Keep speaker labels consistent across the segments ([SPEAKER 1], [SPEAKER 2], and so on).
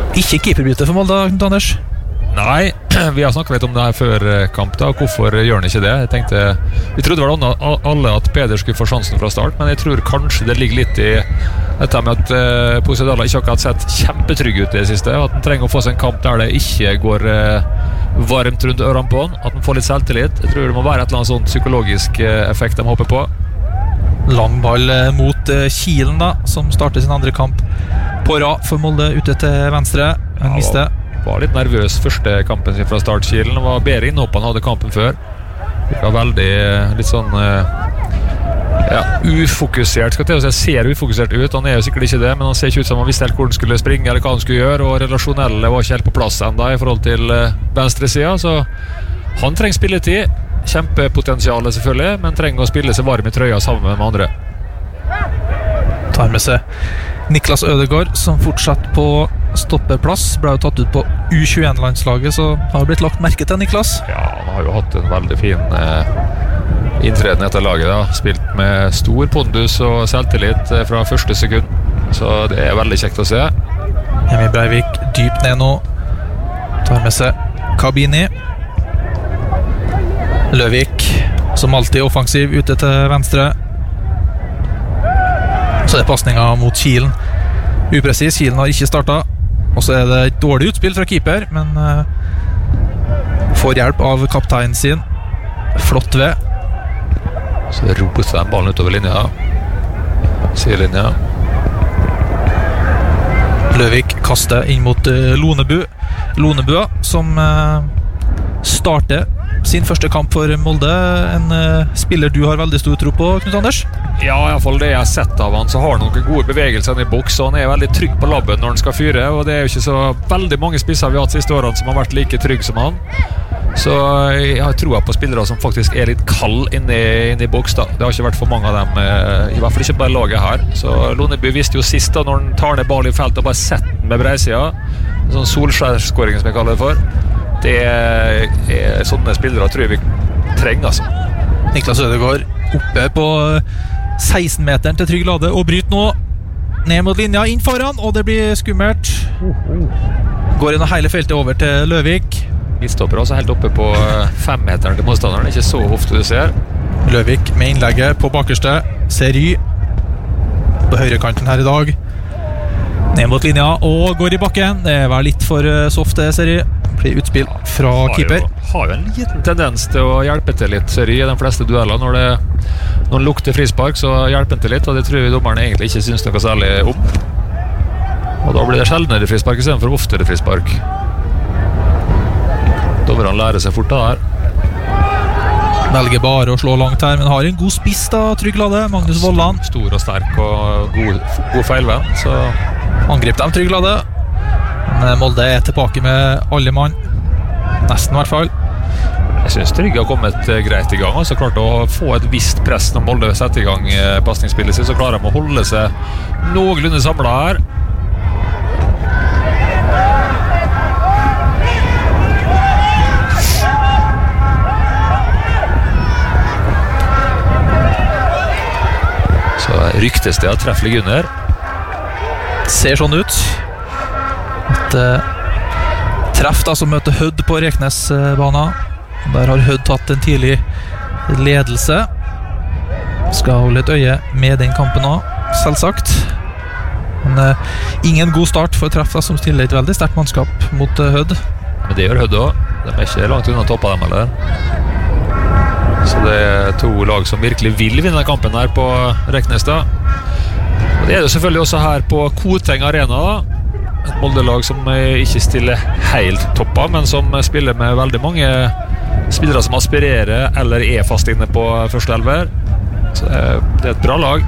[SPEAKER 1] Ikke keeperbytte for Molde, Anders.
[SPEAKER 2] Nei, vi har snakket litt om det her før kamp da. Hvorfor gjør han ikke det? Vi trodde vel alle at Peder skulle få sjansen fra start, men jeg tror kanskje det ligger litt i dette med at Posedala ikke akkurat sett kjempetrygg ut i det siste, at han trenger å få seg en kamp der det ikke går varmt rundt ørene på han, at han får litt selvtillit. Jeg tror det må være et eller annet sånn psykologisk effekt de håper på.
[SPEAKER 1] Lang ball mot Kielen da, som starter sin andre kamp på rad for Molde ute til venstre. Han mister.
[SPEAKER 2] Var litt nervøs første kampen sin fra start. Kielen var bedre innhopp han hadde kampen før. Det var veldig litt sånn ufokusert, skal jeg si. Ser ufokusert ut, han er jo sikkert ikke det, men han ser ikke ut som han visste helt hvor han skulle springe eller hva han skulle gjøre, og relasjonelle var ikke helt på plass enda i forhold til venstre siden, så han trenger spilletid. Kjempepotensialet selvfølgelig, men trenger å spille seg varm i trøya sammen med andre.
[SPEAKER 1] Tar med seg Niklas Ødegaard, som fortsatt på stoppeplass. Ble jo tatt ut på U21-landslaget, så har blitt lagt merke til Niklas.
[SPEAKER 2] Ja, han har jo hatt en veldig fin inntreden etter laget da. Spilt med stor pondus og selvtillit fra første sekund, så det er veldig kjekt å se.
[SPEAKER 1] Emil Breivik dypt ned nå. Tar med seg Kabini. Løvik, som alltid offensiv, ute til venstre. Så er pasningen mot Kielen upresis. Kielen har ikke startet. Og så er det et dårlig utspill fra keeper, men får hjelp av kapteinen sin. Flott ved.
[SPEAKER 2] Så roter den ballen utover linja. Sidelinja.
[SPEAKER 1] Løvik kaster inn mot Lonebua, som starter sin første kamp for Molde. En spiller du har veldig stor tro på, Knut Anders?
[SPEAKER 2] Ja, i hvert fall det jeg har sett av han, så har han noen gode bevegelser i boks, og han er veldig trygg på labben når han skal fyre, og det er jo ikke så veldig mange spisser vi har hatt siste årene som har vært like trygg som han. Så jeg har troa på spillere som faktisk er litt kald inne i boks da. Det har ikke vært for mange av dem, i hvert fall ikke bare laget her. Så Loneby visste jo sist da, når han tar ned ball i feltet og bare setter den med breisida, en sånn solskjærskåring som jeg kaller det for. Det er sånne spillere tror jeg vi trenger, altså.
[SPEAKER 1] Niklas Ødegaard oppe på 16-meteren til Trygg Lade og bryter nå ned mot linja, inn foran, og det blir skummelt. Går inn og hele feltet over til Løvik.
[SPEAKER 2] Midtstopper også helt oppe på 5-meteren til motstanderen, ikke så ofte du ser.
[SPEAKER 1] Løvik med innlegget på bakerste. Seri på høyrekanten her i dag. Ned mot linja og går i bakken. Det er vel litt for soft det, Seri. Blir utspill fra keeper.
[SPEAKER 2] Har jo en liten tendens til å hjelpe til litt, Seri, i de fleste dueller. Når det lukter frispark, så hjelper han til litt, og det tror vi dommerne egentlig ikke synes noe særlig om. Og da blir det sjeldnere frispark i stedet for oftere frispark. Dommerne lærer seg fort av det her.
[SPEAKER 1] Velger bare å slå langt her, men har en god spiss da, Trygg Lade. Magnus Vollan.
[SPEAKER 2] Stor og sterk og god feilvenn, så
[SPEAKER 1] angrep dem Trygg Lade. Molde er tilbake med alle mann. Nesten i hvert fall.
[SPEAKER 2] Jeg synes Trygge har kommet greit i gang, og så klart å få et visst press når Molde setter i gang passningsspillet sitt, så klarer de å holde seg noenlunde samlet her. Så ryktes det at treff ligger under.
[SPEAKER 1] Ser sånn ut. Et treff da som møter Hødd på Reknesbana. Der har Hødd tatt en tidlig ledelse. Skal holde et øye med den kampen også, selvsagt. Men ingen god start for treff da, som stiller et veldig sterkt mannskap mot Hødd.
[SPEAKER 2] Men det gjør Hødd også. De er ikke langt unna toppen av dem eller? Så det er to lag som virkelig vil vinne kampen her på Reknes da. Og det er det selvfølgelig også her på Koteng Arena da. Et Molde-lag som ikke stiller helt toppa, men som spiller med veldig mange spillere som aspirerer eller er fast inne på første elver. Så det er et bra lag.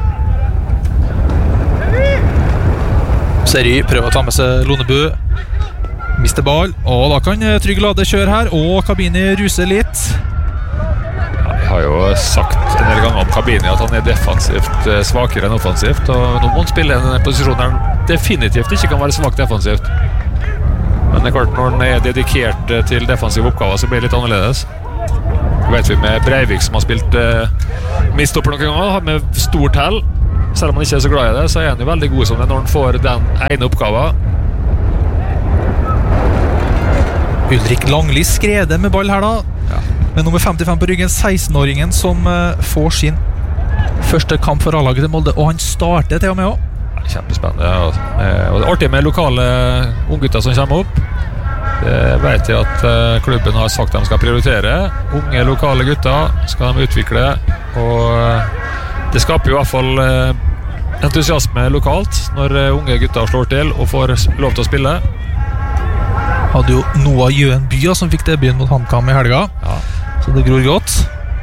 [SPEAKER 1] Seri prøver å ta med seg Lonebu. Mister ball, og da kan Trygg Lade kjøre her, og Kabini ruser litt.
[SPEAKER 2] Jeg har jo sagt en del ganger om Kabini at han er defensivt svakere enn offensivt, og nå må han spille en posisjon der han definitivt ikke kan være svak defensivt. Men det er klart, når han er dedikert til defensive oppgaver, så blir det litt annerledes. Det vet vi med Breivik, som har spilt midtstopper noen ganger, har med stort hell. Selv om han ikke er så glad i det, så er han jo veldig god som det når han får den ene oppgaven.
[SPEAKER 1] Ulrik Langli skrede med ball her da. Med nummer 55 på ryggen, 16-åringen som får sin første kamp for A-laget til Molde, og han starter til og med også.
[SPEAKER 2] Kjempespennende, og det er artig med lokale unggutter som kommer opp. Det vet jeg at klubben har sagt de skal prioritere. Unge lokale gutter skal de utvikle, og det skaper jo i hvert fall entusiasme lokalt når unge gutter slår til og får lov til å spille.
[SPEAKER 1] Hadde jo Noah Jøen Bya som fikk debuten mot HamKam i helga, så det gror godt.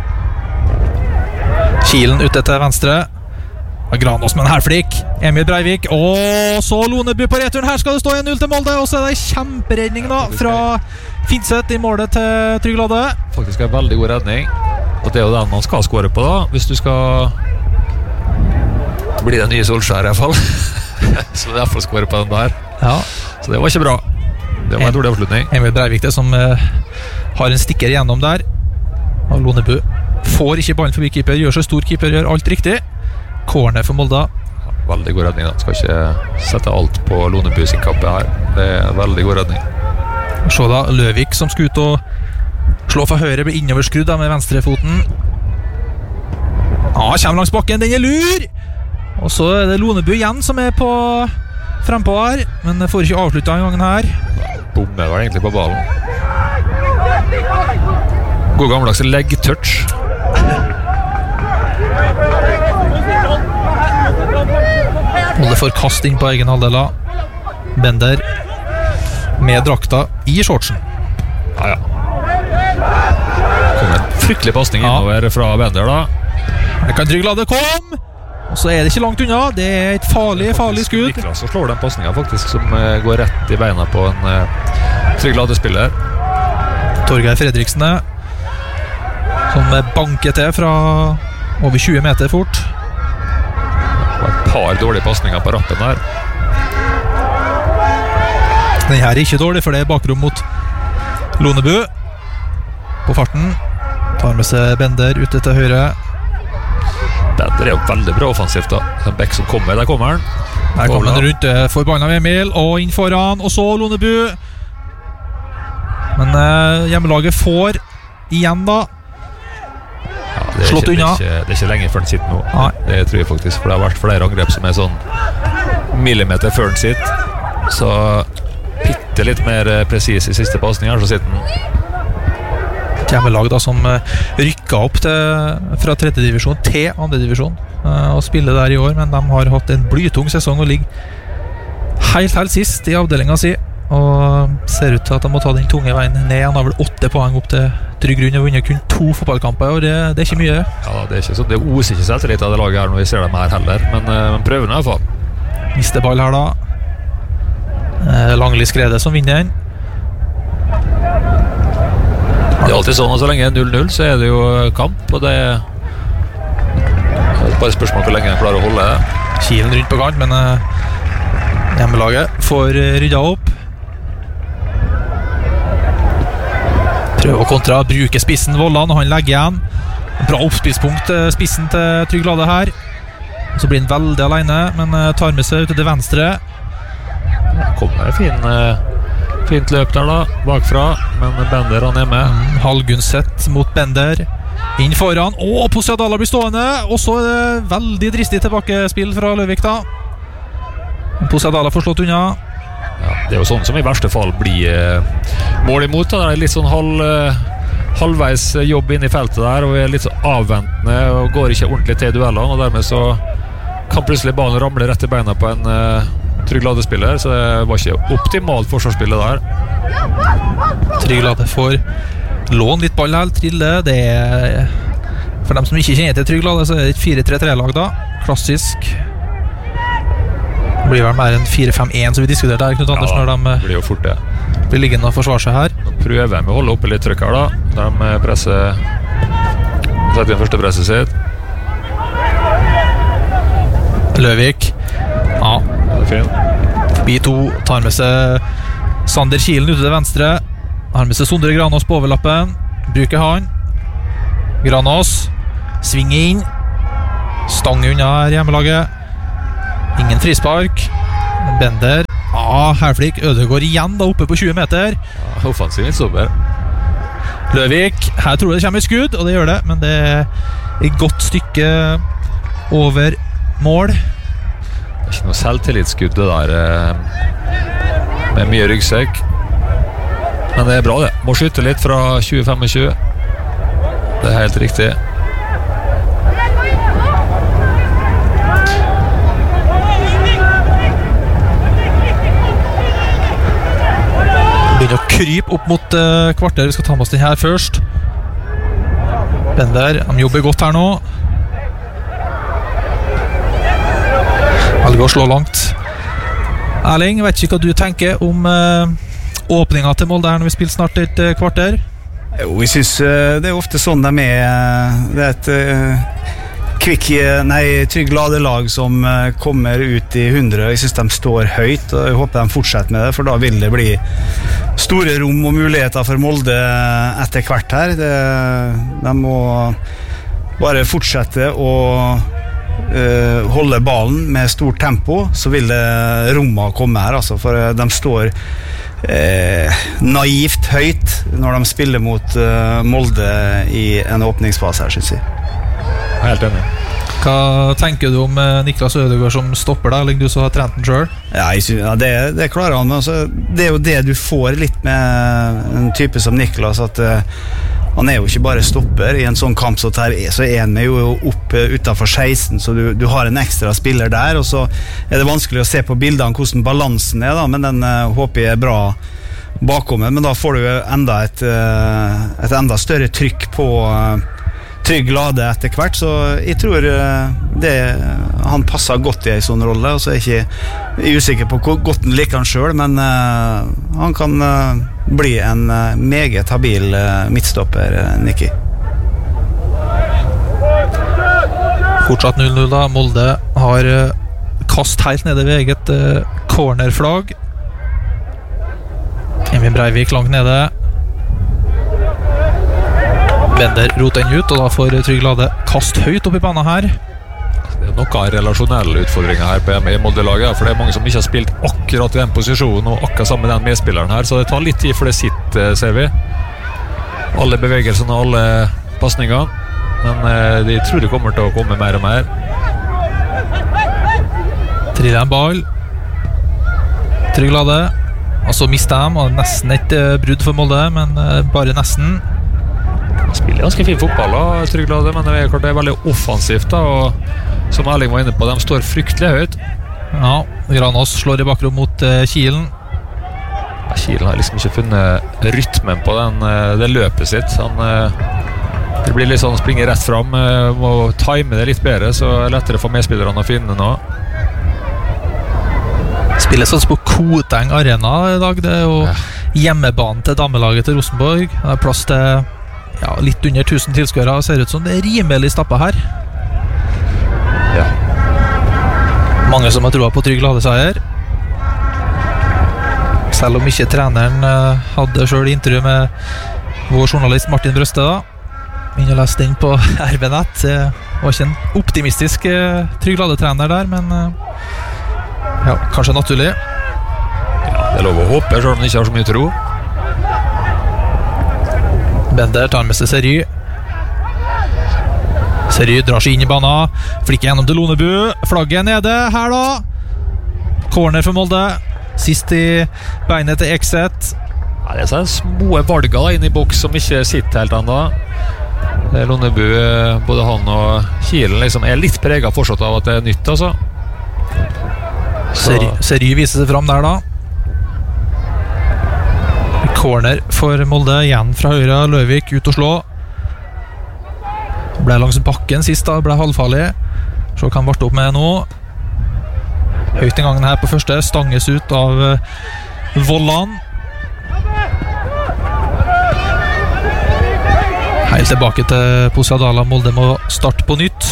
[SPEAKER 1] Kielen ute til venstre, Granås med en herflik, Emil Breivik, og så Loneby på returen. Her skal det stå 1-0 til Molde, og så er det kjemperedning da fra Finseth i målet til Trygg Lade.
[SPEAKER 2] Faktisk en veldig god redning, og det er jo den man skal skåre på da, hvis du skal bli den nye Solskjær i hvert fall. Så det er derfor skåre på den der.
[SPEAKER 1] Ja.
[SPEAKER 2] Så det var ikke bra. Det var en dårlig avslutning.
[SPEAKER 1] Emil Breivik det som har en stikker igjennom der, og Loneby får ikke ballen forbi keeper, gjør så stor keeper, gjør alt riktig. Corner for Molde.
[SPEAKER 2] Veldig god redning da. Skal ikke sette alt på Loneby sin kappe her. Det er en veldig god redning.
[SPEAKER 1] Se da, Løvik som skal ut og slå for høyre, blir innoverskrudd da med venstrefoten. Kommer langs bakken, den er lur! Og så er det Loneby igjen som er på frempå her, men får ikke avsluttet en gangen her.
[SPEAKER 2] Bommer var egentlig på ballen. God gammeldags leg touch.
[SPEAKER 1] Molde får kast inn på egen halvdel. Bender med drakta i shortsen.
[SPEAKER 2] Ja. Kom en fryktelig passning innover fra Bender da.
[SPEAKER 1] Her kan Trygg Lade komme, og så er det ikke langt unna. Det er et farlig skudd.
[SPEAKER 2] Niklas så slår den passningen faktisk, som går rett i beina på en Trygg Lade-spiller.
[SPEAKER 1] Torgeir Fredriksen som banker til fra over 20 meter fort.
[SPEAKER 2] Et par dårlige passninger på rappen der.
[SPEAKER 1] Den her er ikke dårlig, for det er bakrom mot Loneby. På farten tar med seg Bender ute til høyre.
[SPEAKER 2] Bender er jo veldig bra offensivt da. Den bekk som kommer, der kommer han.
[SPEAKER 1] Der kommer han rundt, får ballen av Emil, og inn foran, og så Loneby. Men hjemmelaget får igjen da. Slått unna.
[SPEAKER 2] Det er ikke lenge før den sitter nå.
[SPEAKER 1] Nei.
[SPEAKER 2] Det tror jeg faktisk, for det har vært flere angrep som er sånn millimeter før den sitter. Så bitte litt mer presis i siste passning her, så sitter den.
[SPEAKER 1] Hjemmelag da som rykket opp fra 3. divisjon til 2. divisjon og spiller der i år, men de har hatt en blytung sesong og ligger helt sist i avdelingen si, og ser ut til at de må ta den tunge veien ned. Han har vel 8 poeng opp til Trygg Grunn og vunnet kun 2 fotballkamper, og det er ikke mye.
[SPEAKER 2] Ja, det er ikke sånn, det oser ikke selvtillit av det laget her når vi ser dem her heller, men prøver i hvert fall.
[SPEAKER 1] Mister ball her da. Langli Skrede som vinner den.
[SPEAKER 2] Det er alltid sånn at så lenge det er 0-0 så er det jo kamp, og det er bare spørsmål hvor lenge jeg klarer å holde det.
[SPEAKER 1] Kilen rundt på kant, men hjemmelaget får rydda opp. Prøver å kontra, bruker spissen Vollan, og han legger igjen. Bra oppspillspunkt spissen til Trygg Lade her. Så blir han veldig alene, men tar med seg ut til det venstre.
[SPEAKER 2] Kommer fint løp der da, bakfra, men Bender han er med.
[SPEAKER 1] Halgundsett mot Bender. Inn foran, og Posiadala blir stående, og så er det veldig dristig tilbakespill fra Løvik da. Posiadala får slått unna.
[SPEAKER 2] Ja, det er jo sånn som i verste fall blir mål imot da. Det er litt sånn halvveis jobb inn i feltet der, og vi er litt så avventende og går ikke ordentlig til duellene, og dermed så kan plutselig ballen ramle rett i beina på en Trygg Lade-spiller, så det var ikke optimalt forsvarsspillet der.
[SPEAKER 1] Trygg Lade får lån litt ball her, trille. Det er, for dem som ikke kjenner til Trygg Lade, så er det et 4-3-3-lag da. Klassisk. Det blir vel mer enn 4-5-1 som vi diskuterte der, Knut Anders, når de
[SPEAKER 2] blir jo fort det.
[SPEAKER 1] Blir liggende og forsvare seg her.
[SPEAKER 2] Nå prøver vi å holde oppe litt trykk her da. De presser, setter inn første presset sitt.
[SPEAKER 1] Løvik. Ja,
[SPEAKER 2] det er fint.
[SPEAKER 1] Forbi 2, tar med seg Sander Kielen ute til venstre. Har med seg Sondre Granås på overlappen. Bruker han. Granås svinger inn. Stang unna her hjemmelaget. Ingen frispark. Bender. Ja, Ja, Herflik Ødegaard igjen da oppe på 20 meter.
[SPEAKER 2] Ja, offensiv midtstopper.
[SPEAKER 1] Løvik, her tror jeg det kommer et skudd, og det gjør det, men det er et godt stykke over mål.
[SPEAKER 2] Det er ikke noe selvtillitsskudd det der, med mye ryggsekk. Men det er bra det. Må skyte litt fra 20-25. Det er helt riktig.
[SPEAKER 1] Begynner å krype opp mot kvarter. Vi skal ta med oss den her først. Bender, de jobber godt her nå. Velger å slå langt. Erling, vet ikke hva du tenker om åpningen til Molde her når vi spiller snart et kvarter?
[SPEAKER 3] Jo, jeg synes det er ofte sånn de er. Det er et Trygg Ladelag som kommer ut i 100. Jeg synes de står høyt, og jeg håper de fortsetter med det, for da vil det bli store rom og muligheter for Molde etter hvert her. De må bare fortsette å holde ballen med stort tempo, så vil det rommet komme her, altså, for de står naivt høyt når de spiller mot Molde i en åpningsfase her, synes jeg.
[SPEAKER 2] Helt enig.
[SPEAKER 1] Hva tenker du om Niklas Ødegaard som stopper deg, eller du som har trent den selv?
[SPEAKER 3] Ja, det klarer han, men altså, det er jo det du får litt med en type som Niklas, at han er jo ikke bare stopper i en sånn kamp, så er han med jo opp utenfor 16, så du har en ekstra spiller der, og så er det vanskelig å se på bildene hvordan balansen er da, men den håper jeg er bra bakommet, men da får du enda et enda større trykk på Trygg Lade etter hvert, så jeg tror han passer godt i en sånn rolle, og så er jeg ikke usikker på hvor godt han liker han selv, men han kan bli en meget habil midtstopper, Nicky.
[SPEAKER 1] Fortsatt 0-0 da. Molde har kast helt nede ved eget cornerflagg. Emil Breivik langt nede. Bender roter den ut, og da får Trygg Lade kast høyt opp i banen her.
[SPEAKER 2] Det er noen relasjonelle utfordringer her på Molde-laget, for det er mange som ikke har spilt akkurat i den posisjonen og akkurat sammen med den medspilleren her, så det tar litt tid for det sitt, ser vi. Alle bevegelsene og alle passninger, men de tror det kommer til å komme mer og mer.
[SPEAKER 1] Triller en ball. Trygg Lade, og så mister de, og nesten et brudd for Molde, men bare nesten.
[SPEAKER 2] Spiller ganske fin fotball da, Trygg Lade, men det er veldig offensivt da, og som Erling var inne på, de står fryktelig høyt.
[SPEAKER 1] Ja, Granås slår i bakrom mot Kielen.
[SPEAKER 2] Ja, Kielen har liksom ikke funnet rytmen på det løpet sitt. Det blir litt sånn å springe rett frem, må time det litt bedre, så er det lettere for medspillerne å finne nå.
[SPEAKER 1] Spilles altså på Koteng Arena i dag. Det er jo hjemmebanen til damelaget til Rosenborg. Det er plass til litt under 1000 tilskuere. Ser ut som det er rimelig stappet her.
[SPEAKER 2] Ja.
[SPEAKER 1] Mange som har troet på Trygg Lade-seier. Selv om ikke treneren hadde selv intervju med vår journalist Martin Brøste da. Inn og leste den på RB-nett. Det var ikke en optimistisk Trygg Lade-trener der, men kanskje naturlig.
[SPEAKER 2] Ja, det er lov å håpe, selv om de ikke har så mye tro.
[SPEAKER 1] Bender tar med seg Sery. Sery drar seg inn i banen, flikker gjennom til Lonebu. Flagget nede her da. Corner for Molde. Sist i beinet til Ekset.
[SPEAKER 2] Ja, det er sånne små valger da, inn i boks som ikke sitter helt enda. Lonebu, både han og Kielen liksom er litt preget fortsatt av at det er nytt, altså.
[SPEAKER 1] Sery viser seg frem der da. Corner for Molde, igjen fra høyre. Løvik ut og slå. Ble langs bakken sist da, ble halvfarlig. Så kan varte opp med nå. Høyt den gangen her på første, stanges ut av Vollan. Helt tilbake til Posadala. Molde må starte på nytt.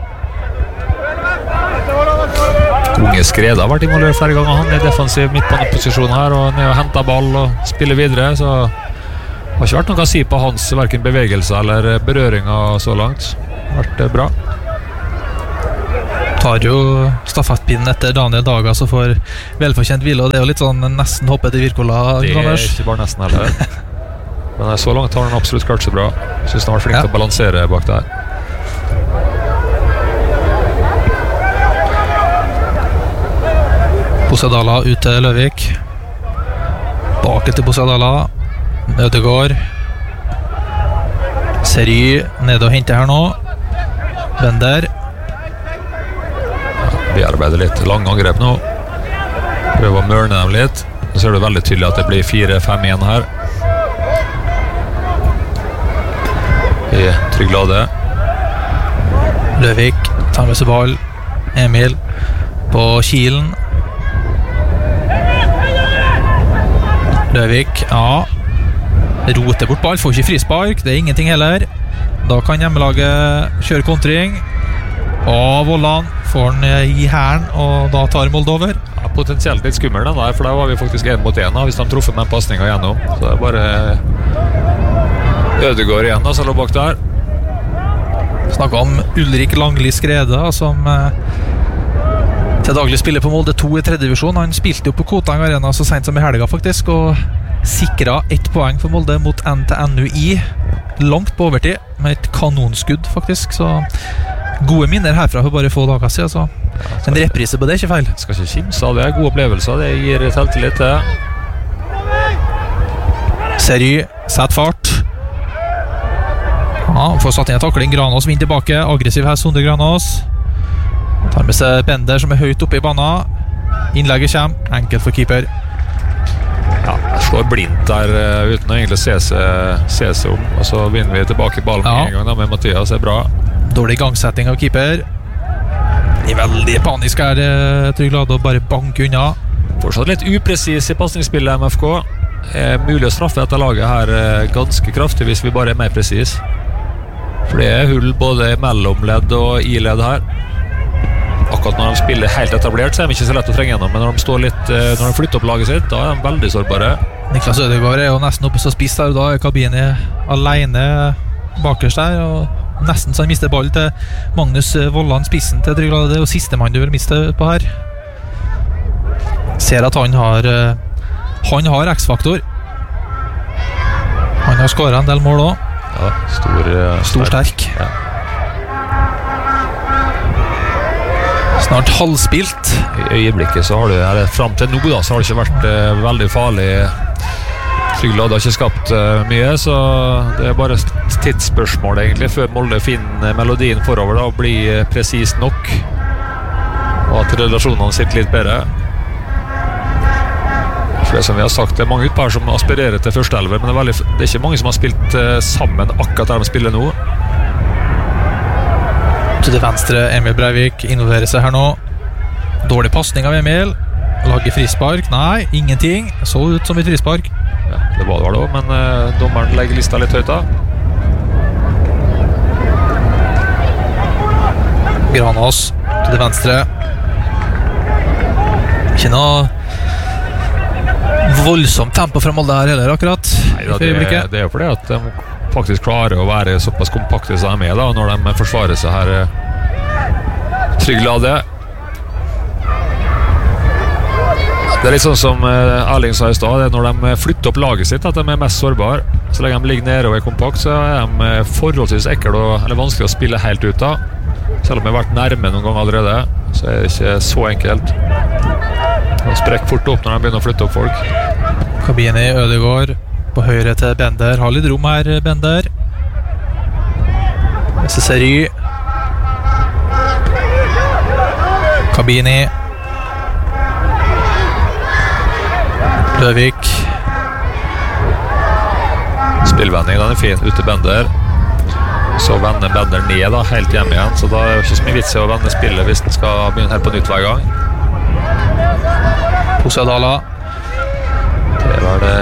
[SPEAKER 2] Unge Skreda har vært involvert flere ganger. Han er defensiv midtbaneposisjon her, og han er jo hentet ball og spiller videre, så det har ikke vært noe å si på hans hverken bevegelser eller berøringer så langt. Det har vært bra.
[SPEAKER 1] tar jo stafettpinnen etter Daniel Daga, så får velfortjent hvile, og det er jo litt sånn nesten hoppet i Wirkola.
[SPEAKER 2] Det er ikke bare nesten heller. Men så langt har han absolutt klart så bra. Jeg synes han har vært flink til å balansere bak der.
[SPEAKER 1] Bosadala ut til Løvik. Bak etter Bosadala. Ødegård. Seri nede og hente her nå. Bender.
[SPEAKER 2] Bearbeider litt lange angrep nå. Prøver å mørne dem litt. Så ser du veldig tydelig at det blir 4-5-1 her. I trygg lade.
[SPEAKER 1] Løvik tar med seg ball. Emil på kilen. Løvik, ja. Roter bort ball, får ikke frispark. Det er ingenting heller. Da kan hjemmelaget kjøre kontring. Og Vollan får den i hæren, og da tar Molde over.
[SPEAKER 2] Ja, potensielt litt skummel den der, for der var vi faktisk 1 mot 1 hvis de truffet med en passningen gjennom. Så det er bare Ødegård igjen da, som lå bak der.
[SPEAKER 1] Snakket om Ulrik Langli Skrede, som til daglig spiller på Molde 2 i 3. divisjon. Han spilte jo på Koteng Arena så sent som i helga faktisk, og sikret 1 poeng for Molde mot NTNUI. Langt på overtid, med et kanonskudd faktisk, så gode minner herfra for bare få dager siden, så en reprise på det er ikke feil.
[SPEAKER 2] Skal ikke kimse av det, gode opplevelser, det gir selvtillit til.
[SPEAKER 1] Seri, sett fart. Ja, får satt inn en takling. Granås vinner tilbake, aggressiv her, Sonde Granås. Tar med seg Bender som er høyt oppe i banen. Innlegget kommer, enkelt for keeper.
[SPEAKER 2] Ja, jeg slår blindt der uten å egentlig se seg om. Og så vinner vi tilbake ballen med en gang da, med Mathias, det er bra.
[SPEAKER 1] Dårlig gangsetting av keeper. De er veldig panisk her, Trygg Lade, og bare banke unna.
[SPEAKER 2] Fortsatt litt upresis i passningsspillet MFK. Mulig å straffe dette laget her ganske kraftig hvis vi bare er mer presis. For det er hull både mellom ledd og i ledd her. Akkurat når de spiller helt etablert så er de ikke så lett å trenge gjennom, men når de står litt, når de flytter opp laget sitt, da er de veldig sårbare.
[SPEAKER 1] Niklas Ødegård er jo nesten oppe så spiss her, og da er Kabini alene bakerst der, og nesten så han mister ball til Magnus Vollan, spissen til Trygg Lade. Det er jo siste mann du vil miste på her. Ser at han har X-faktor. Han har skåret en del mål også.
[SPEAKER 2] Ja, stor
[SPEAKER 1] sterk.
[SPEAKER 2] Ja.
[SPEAKER 1] Snart halvspilt.
[SPEAKER 2] I øyeblikket så har det, frem til nå da, så har det ikke vært veldig farlig. Trygg Lade har ikke skapt mye, så det er bare et tidsspørsmål egentlig, før Molde finner melodien forover da, og blir presis nok, og at relasjonene sitter litt bedre. For det som vi har sagt, det er mange utpå her som aspirerer til førsteelver, men det er ikke mange som har spilt sammen akkurat der de spiller nå.
[SPEAKER 1] Til det venstre, Emil Breivik involverer seg her nå. Dårlig passning av Emil. Lager frispark. Nei, ingenting. Så ut som et frispark.
[SPEAKER 2] Ja, det var det også, men dommeren legger lista litt høyt da.
[SPEAKER 1] Granås til det venstre. Ikke noe voldsomt tempo fra Molde her heller akkurat.
[SPEAKER 2] Nei, da, det er jo fordi at de faktisk klarer å være såpass kompakte som de er da, når de forsvarer seg her. Trygg Lade. Det er litt sånn som Erling sa i sted, det er når de flytter opp laget sitt at de er mest sårbare. Så lenge de ligger nede og er kompakt, så er de forholdsvis ekkel eller vanskelig å spille helt ut da. Selv om de har vært nærme noen gang allerede, så er det ikke så enkelt. De sprekker fort opp når de begynner å flytte opp folk.
[SPEAKER 1] Kabini, Ødegård på høyre til Bender. Har litt rom her, Bender. Seri. Kabini. Løvik.
[SPEAKER 2] Spillvending, den er fin ut til Bender. Så vender Bender ned da, helt hjem igjen, så da er det ikke så mye vits i å vende spillet hvis den skal begynne helt på nytt hver gang.
[SPEAKER 1] Bosadala.
[SPEAKER 2] Det var det.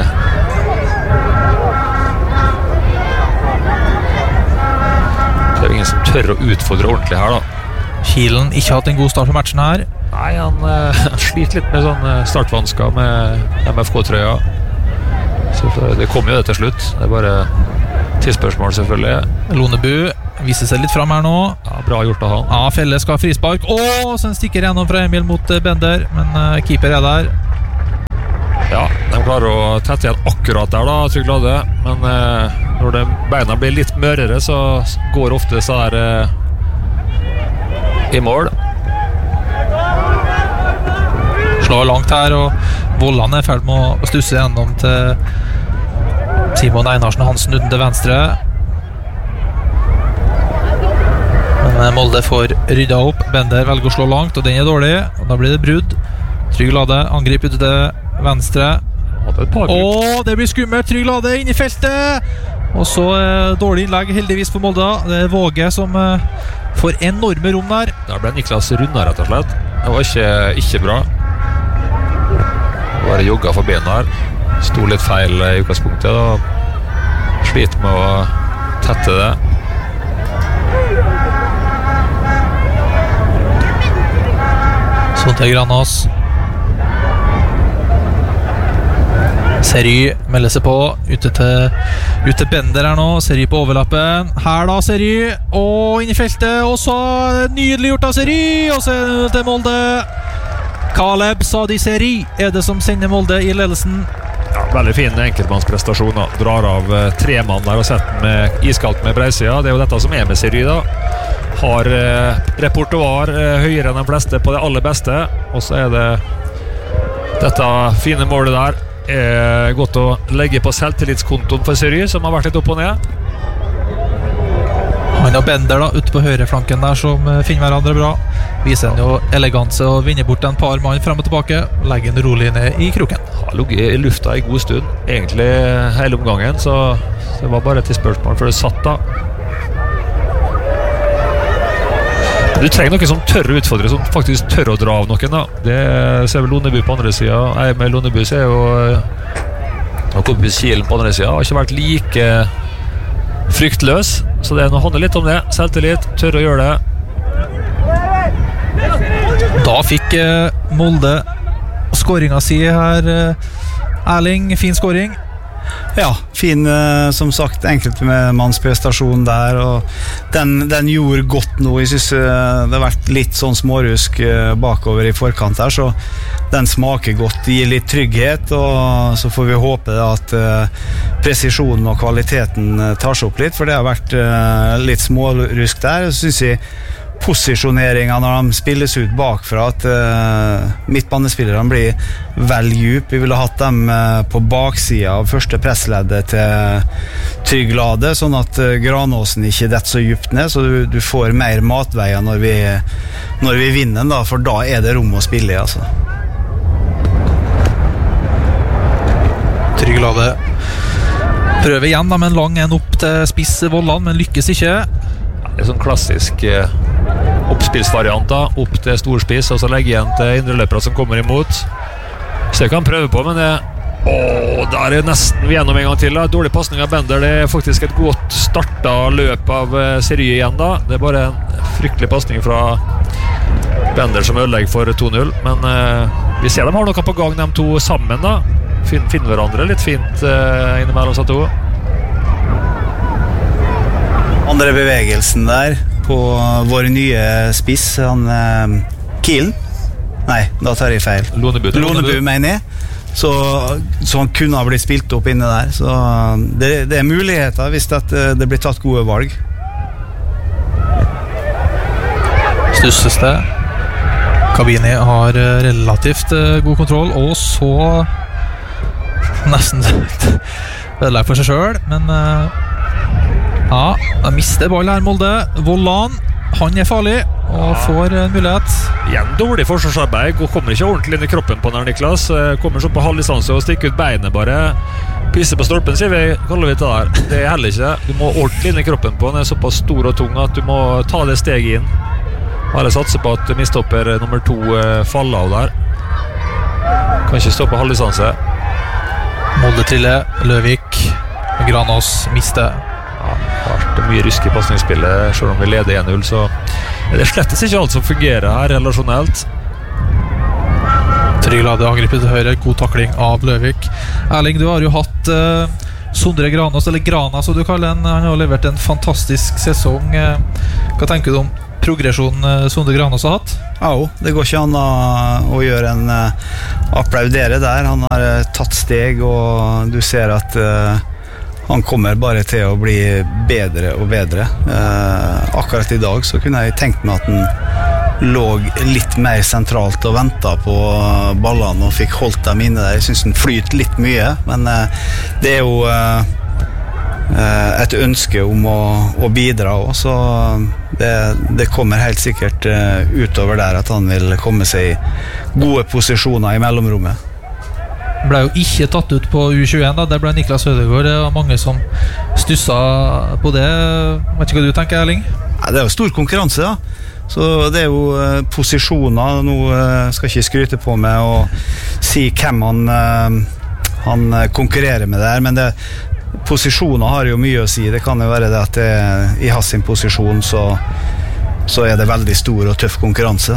[SPEAKER 2] Det er ingen som tør å utfordre ordentlig her da.
[SPEAKER 1] Kielen ikke hatt en god start på matchen her.
[SPEAKER 2] Nei, han sliter litt med sånn startvansker med MFK-trøya. Så det kommer jo det til slutt. Det er bare tidsspørsmål selvfølgelig.
[SPEAKER 1] Lonebu viser seg litt fram her nå.
[SPEAKER 2] Ja, bra gjort av han.
[SPEAKER 1] Ja, Felle skal ha frispark. Så en stikker gjennom fra Emil mot Bender, men keeper er der.
[SPEAKER 2] Ja, de klarer å tette igjen akkurat der da, Trygg Lade. Men når beina blir litt mørere, så går ofte så der i mål.
[SPEAKER 1] Slår langt her, og Vollan er ferdig med å stusse gjennom til Simon Einarsen. Han snudde til venstre, men Molde får rydda opp. Bender velger å slå langt, og den er dårlig, og da blir det brudd. Trygg Lade angriper ut til venstre, det blir skummelt. Trygg Lade inn i feltet, og så dårlig innlegg heldigvis for Molde. Det er Våge som får enorme rom der.
[SPEAKER 2] Der ble Niklas runda rett og slett. Det var ikke bra. Bare jogga forbi den der. Sto litt feil i utgangspunktet da. Sliter med å tette det.
[SPEAKER 1] Sånn til Granås. Seri melder seg på ute til Bender her nå. Seri på overlappen. Her da Seri, inn i feltet, og så nydelig gjort av Seri, og så til Molde. Caleb Sadi Seri er det som sender Molde i ledelsen.
[SPEAKER 2] Ja, veldig fin enkeltmannsprestasjon da. Drar av 3 mann der og setter med iskaldt med breisida. Det er jo dette som er med Seri da. Har repertoar høyere enn de fleste på det aller beste, og så er det dette fine målet der. Godt å legge på selvtillitskontoen for Seri, som har vært litt opp og ned.
[SPEAKER 1] Han og Bender da, ute på høyreflanken der, som finner hverandre bra. Viser han jo eleganse og vinner bort en par mann frem og tilbake. Legger en rolig ned i kroken.
[SPEAKER 2] Har ligget i lufta i god stund, egentlig hele omgangen, så det var bare et spørsmål før det satt da. Du trenger noen som tør å utfordre, som faktisk tør å dra av noen da. Det ser vel Loneby på andre siden. Med Loneby ser jo Jakob Kielen på andre siden. Har ikke vært like fryktløs, så det handler litt om det. Selvtillit, tør å gjøre det.
[SPEAKER 1] Da fikk Molde skåringa si her. Erling, fin skåring.
[SPEAKER 3] Ja, fin, som sagt, enkelt med mannsprestasjon der, og den gjorde godt nå. Jeg synes det har vært litt sånn smårusk bakover i forkant her, så den smaker godt, gir litt trygghet, og så får vi håpe at presisjonen og kvaliteten tar seg opp litt, for det har vært litt smårusk der. Så synes jeg posisjoneringen når de spilles ut bakfra, at midtbanespillerne blir vel djup. Vi ville hatt dem på baksida av første pressleddet til Trygg Lade, sånn at Granåsen ikke detter så djupt ned, så du får mer matveier når vi vinner da, for da er det rom å spille i, altså.
[SPEAKER 1] Trygg Lade prøver igjen da, med en lang en opp til spiss Vollan, men lykkes ikke.
[SPEAKER 2] Det er sånn klassisk oppspillsvariant da, opp til storspiss, og så legge igjen til indreløpere som kommer imot. Så jeg kan prøve på, men der er nesten vi gjennom en gang til da. Dårlig passning av Bender. Det er faktisk et godt startet løp av Seri igjen da. Det er bare en fryktelig passning fra Bender som ødelegger for 2-0, men vi ser de har noe på gang, de to sammen da. Finner hverandre litt fint innimellom seg to.
[SPEAKER 3] Andre bevegelsen der på vår nye spiss, han Kielen. Nei, da tar jeg feil. Loneby mener jeg. Så han kunne ha blitt spilt opp inne der. Så det er muligheter hvis det blir tatt gode valg.
[SPEAKER 1] Stusses det. Kabini har relativt god kontroll, og så nesten ødelegger for seg selv, men ja, da mister ball her Molde. Vollan, han er farlig og får en mulighet.
[SPEAKER 2] Igjen dårlig forsvarsarbeid, kommer ikke ordentlig inn i kroppen på den Niklas. Kommer så på halv distanse og stikker ut beinet bare. Pisse på stolpen, sier vi, kaller vi det der. Det er heller ikke. Du må ordentlig inn i kroppen på den. Den er såpass stor og tung at du må ta det steget inn. Bare satse på at midtstopper nummer 2 faller av der. Kan ikke stå på halv distanse.
[SPEAKER 1] Molde triller, Løvik, Granås mister.
[SPEAKER 2] Ja, det har vært mye rysk i passningsspillet. Selv om vi leder 1-0, så det er slettes ikke alt som fungerer her relasjonelt.
[SPEAKER 1] Trygg Lade angriper til høyre, god takling av Løvik. Erling, du har jo hatt Sondre Granås, eller Grana som du kaller han. Han har levert en fantastisk sesong. Hva tenker du om progresjonen Sondre Granås har hatt?
[SPEAKER 3] Ja, det går ikke an å gjøre en applaudere der. Han har tatt steg, og du ser at han kommer bare til å bli bedre og bedre. Akkurat i dag så kunne jeg tenkt meg at han lå litt mer sentralt og ventet på ballene og fikk holdt dem inne der. Jeg synes han flyter litt mye, men det er jo et ønske om å bidra også, så det kommer helt sikkert utover der at han vil komme seg i gode posisjoner i mellomrommet.
[SPEAKER 1] Ble jo ikke tatt ut på U21 da. Det ble Niklas Ødegaard. Det var mange som stusset på det. Vet ikke hva du tenker, Erling?
[SPEAKER 3] Ja, det er jo stor konkurranse da, så det er jo posisjoner. Nå skal jeg ikke skryte på meg og si hvem han konkurrerer med der, men posisjoner har jo mye å si. Det kan jo være det at i hans sin posisjon så er det veldig stor og tøff konkurranse.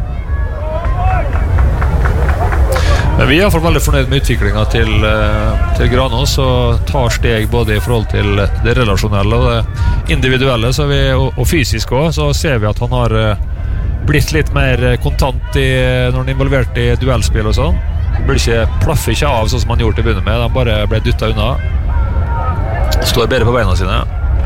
[SPEAKER 2] Men vi er i hvert fall veldig fornøyd med utviklingen til Granås, og tar steg både i forhold til det relasjonelle og det individuelle, og fysisk også, så ser vi at han har blitt litt mer kontant når han er involvert i duellspill og sånn. Plaffer ikke av sånn som han gjorde til å begynne med, han bare ble dyttet unna. Står bedre på beina sine.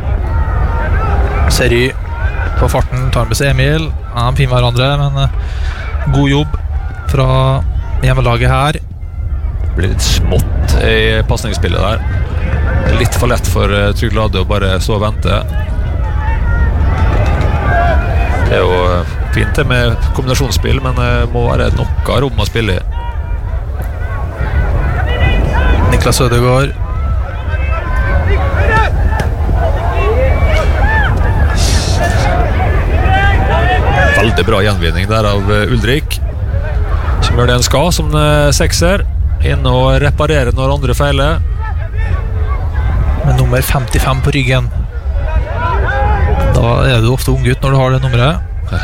[SPEAKER 1] Seri på farten, tar med seg Emil. Ja, de finner hverandre, men god jobb fra hjemmelaget her.
[SPEAKER 2] Det blir litt smått i passningsspillet der. Litt for lett for Trygg Lade å bare stå og vente. Det er jo fint det med kombinasjonsspill, men det må være noe rom å spille i.
[SPEAKER 1] Niklas Ødegaard.
[SPEAKER 2] Veldig bra gjenvinning der av Ulrik, som gjør det en skal som sekser, inn og reparere når andre feiler.
[SPEAKER 1] Med nummer 55 på ryggen. Da er du ofte ung gutt når du har det nummeret.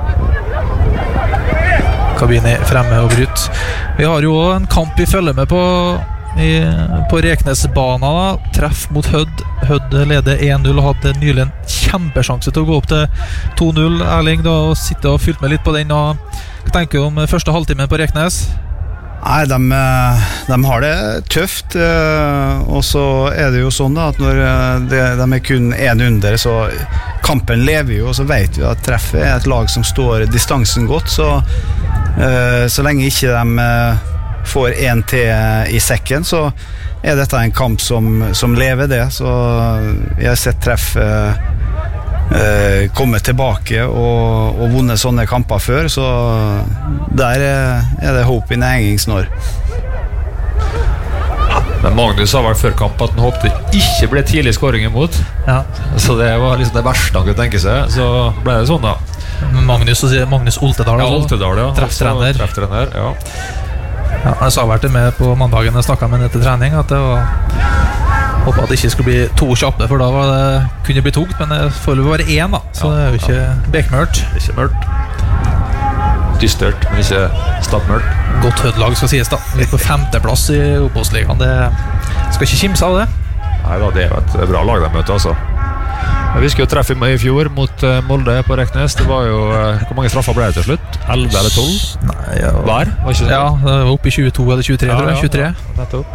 [SPEAKER 1] Kabini fremme og brytt. Vi har jo en kamp vi følger med på Reknesbana da. Treff mot Hødd. Hødd leder 1-0 og hadde nylig en kjempesjanse til å gå opp til 2-0. Erling, du har sittet og fylt med litt på den. Hva tenker du om første halvtimen på Reknes?
[SPEAKER 3] Nei, de har det tøft, og så er det jo sånn da, at når de er kun en under, så kampen lever jo, og så vet vi at Treffet er et lag som står distansen godt, så lenge ikke de får en til i sekken, så er dette en kamp som lever det. Så jeg har sett Treff komme tilbake og vunnet sånne kamper før, så der er det håp i Nægingsnår.
[SPEAKER 2] Men Magnus sa vel før kamp at han håpte ikke ble tidlig skåring imot,
[SPEAKER 1] ja. Så
[SPEAKER 2] det var liksom det verste han kunne tenke seg, så ble det sånn da.
[SPEAKER 1] Magnus Oltedal,
[SPEAKER 2] ja, Oltedal, ja.
[SPEAKER 1] Trefftrener,
[SPEAKER 2] ja.
[SPEAKER 1] Ja, jeg sa vært med på mandagen jeg snakket med etter trening at det var håpet at det ikke skulle bli 2 kjappe, for da kunne det bli tungt, men det får jo være 1 da, så det er jo ikke bekmørkt.
[SPEAKER 2] Ikke mørkt, dystert, men ikke stappmørkt.
[SPEAKER 1] Godt Hødlag skal sies da, litt på 5. plass i Obos-ligaen, det skal ikke kimse av det.
[SPEAKER 2] Neida, det er jo et bra lag de møter altså. Men vi skulle jo treffe i fjor mot Molde på Reknes. Det var jo, hvor mange straffer ble det til slutt? 11 eller 12?
[SPEAKER 1] Nei, ja.
[SPEAKER 2] Hver? Var ikke sånn?
[SPEAKER 1] Ja, det var oppe i 22 eller 23, tror jeg. 23.
[SPEAKER 2] Ja, nettopp.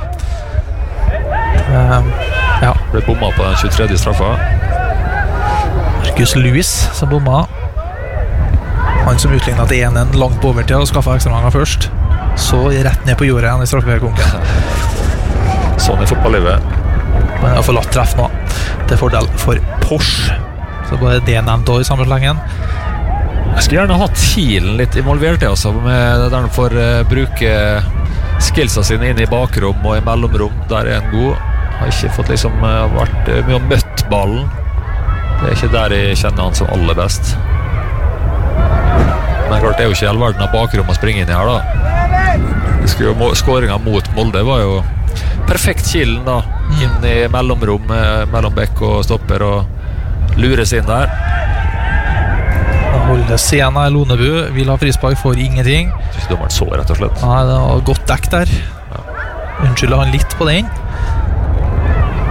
[SPEAKER 1] Ja.
[SPEAKER 2] Ble bomma på den 23. straffa.
[SPEAKER 1] Marcus Lewis som bomma. Han som utlignet til 1-1 langt på overtid og skaffet ekstramanger først. Så rett ned på jordet igjen i straffekonken.
[SPEAKER 2] Sånn i fotballivet.
[SPEAKER 1] Men jeg har forlatt treff nå. Det er fordel for Porsche. Så bare det nevnt også i samme slengen.
[SPEAKER 2] Jeg skulle gjerne hatt Kielen litt involvert i, altså, med der han får bruke skillsa sine inn i bakrom og i mellomrom. Der er han god. Har ikke fått liksom vært mye og møtt ballen. Det er ikke der jeg kjenner han som aller best. Men klart, det er jo ikke all verden av bakrom å springe inn i her da. Skåringen mot Molde var jo perfekt Kielen da. Inn i mellomrom mellom bekk og stopper og lures inn der.
[SPEAKER 1] Holde Sena i Lonebu, vil ha frispark, får ingenting.
[SPEAKER 2] Jeg synes dommeren så rett og slett.
[SPEAKER 1] Nei, det var godt dekk der. Unnskylder han litt på den.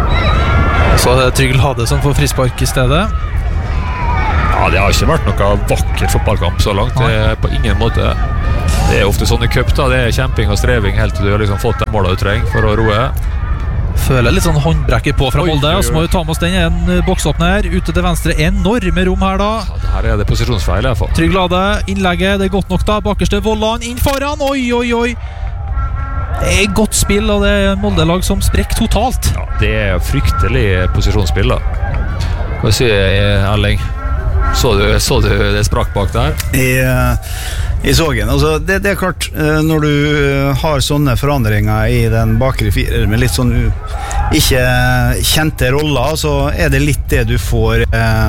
[SPEAKER 1] Så det Trygg Lade som får frispark I stedet.
[SPEAKER 2] Ja, det har ikke vært noe vakker fotballkamp så langt. Det er på ingen måte. Det er ofte sånn I cup da. Det er kjemping og streving helt til du har liksom fått den målet du trenger for å roe.
[SPEAKER 1] Føler litt sånn håndbrekker på fra Molde. Og så må vi ta med oss den en boksåpner ute til venstre. Enorme rom her da.
[SPEAKER 2] Ja, her er det posisjonsfeil I hvert fall.
[SPEAKER 1] Trygg Lade, innlegget, det godt nok da. Bakerste Vollan inn foran. Oi, oi, oi. Det godt spill, og det Molde-lag som sprekker totalt.
[SPEAKER 2] Ja, det fryktelig posisjonsspill da. Hva sier Erling? Så du det sprakk bak der?
[SPEAKER 3] I sågen. Altså, det klart, når du har sånne forandringer I den bakre firer med litt sånn ikke kjente roller, så det litt det du får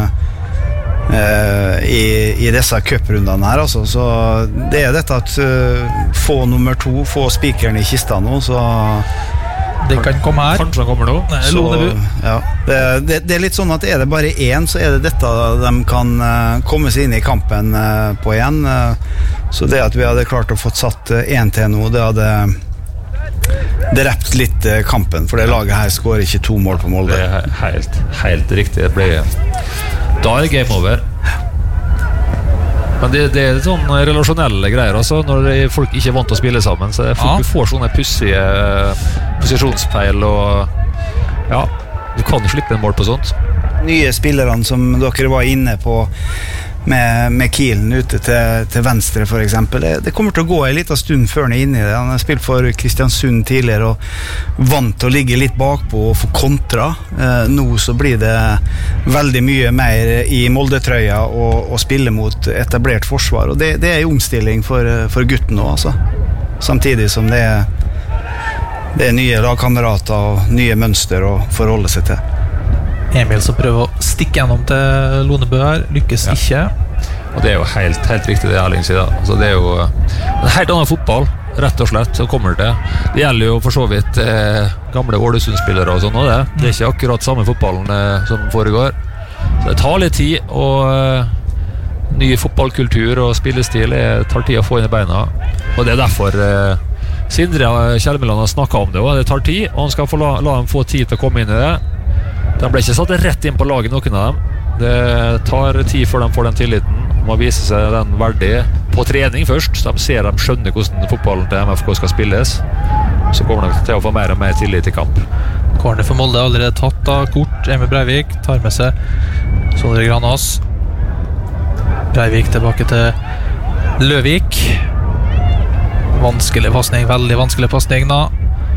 [SPEAKER 3] I disse cuprundene her altså. Så det dette at få nummer 2, få spikeren I kista nå, så
[SPEAKER 1] det kan komme her.
[SPEAKER 2] Kanskje han kommer nå.
[SPEAKER 3] Så, ja. Det litt sånn at det bare én, så det dette de kan komme seg inn I kampen på igjen. Så det at vi hadde klart å få satt 1 til nå, det hadde drept litt kampen, for det laget her skårer ikke 2 mål på Molde.
[SPEAKER 2] Det helt riktig. Da det game over. Men det sånn relasjonelle greier altså, når folk ikke vant til å spille sammen, så du får sånne pussige posisjonsfeil og ja, du kan jo slippe en mål på sånt.
[SPEAKER 3] Nye spillerne som dere var inne på med Kielen ute til venstre for eksempel, det kommer til å gå en liten stund før han inne I det. Han har spilt for Kristiansund tidligere og vant til å ligge litt bakpå og få kontra. Nå så blir det veldig mye mer I Molde-trøya og spille mot etablert forsvar, og det en omstilling for gutten nå altså. Samtidig som det nye lagkamerater og nye mønster å forholde seg til.
[SPEAKER 1] Emil som prøver å stikke gjennom til Lonebø her, lykkes ikke.
[SPEAKER 2] Og det jo helt riktig det Erling sier da. Altså, det jo en helt annen fotball, rett og slett, som kommer til. Det gjelder jo for så vidt gamle Ålesund-spillere og sånn, og det ikke akkurat samme fotballen som foregår. Så det tar litt tid, og ny fotballkultur og spillestil tar tid å få inn I beina. Og det derfor Sindre Kjellmeland har snakket om det, og det tar tid, og han skal få la dem få tid til å komme inn I det. De ble ikke satt rett inn på laget, noen av dem. Det tar tid før de får den tilliten. De må vise seg den verdig på trening først. De ser, de skjønner hvordan fotballen til MFK skal spilles. Så kommer de til å få mer og mer tillit I kamp.
[SPEAKER 1] Corner for Molde allerede tatt av kort. Emil Breivik tar med seg Sondre Granås. Breivik tilbake til Løvik. Vanskelig passning, veldig vanskelig passning da.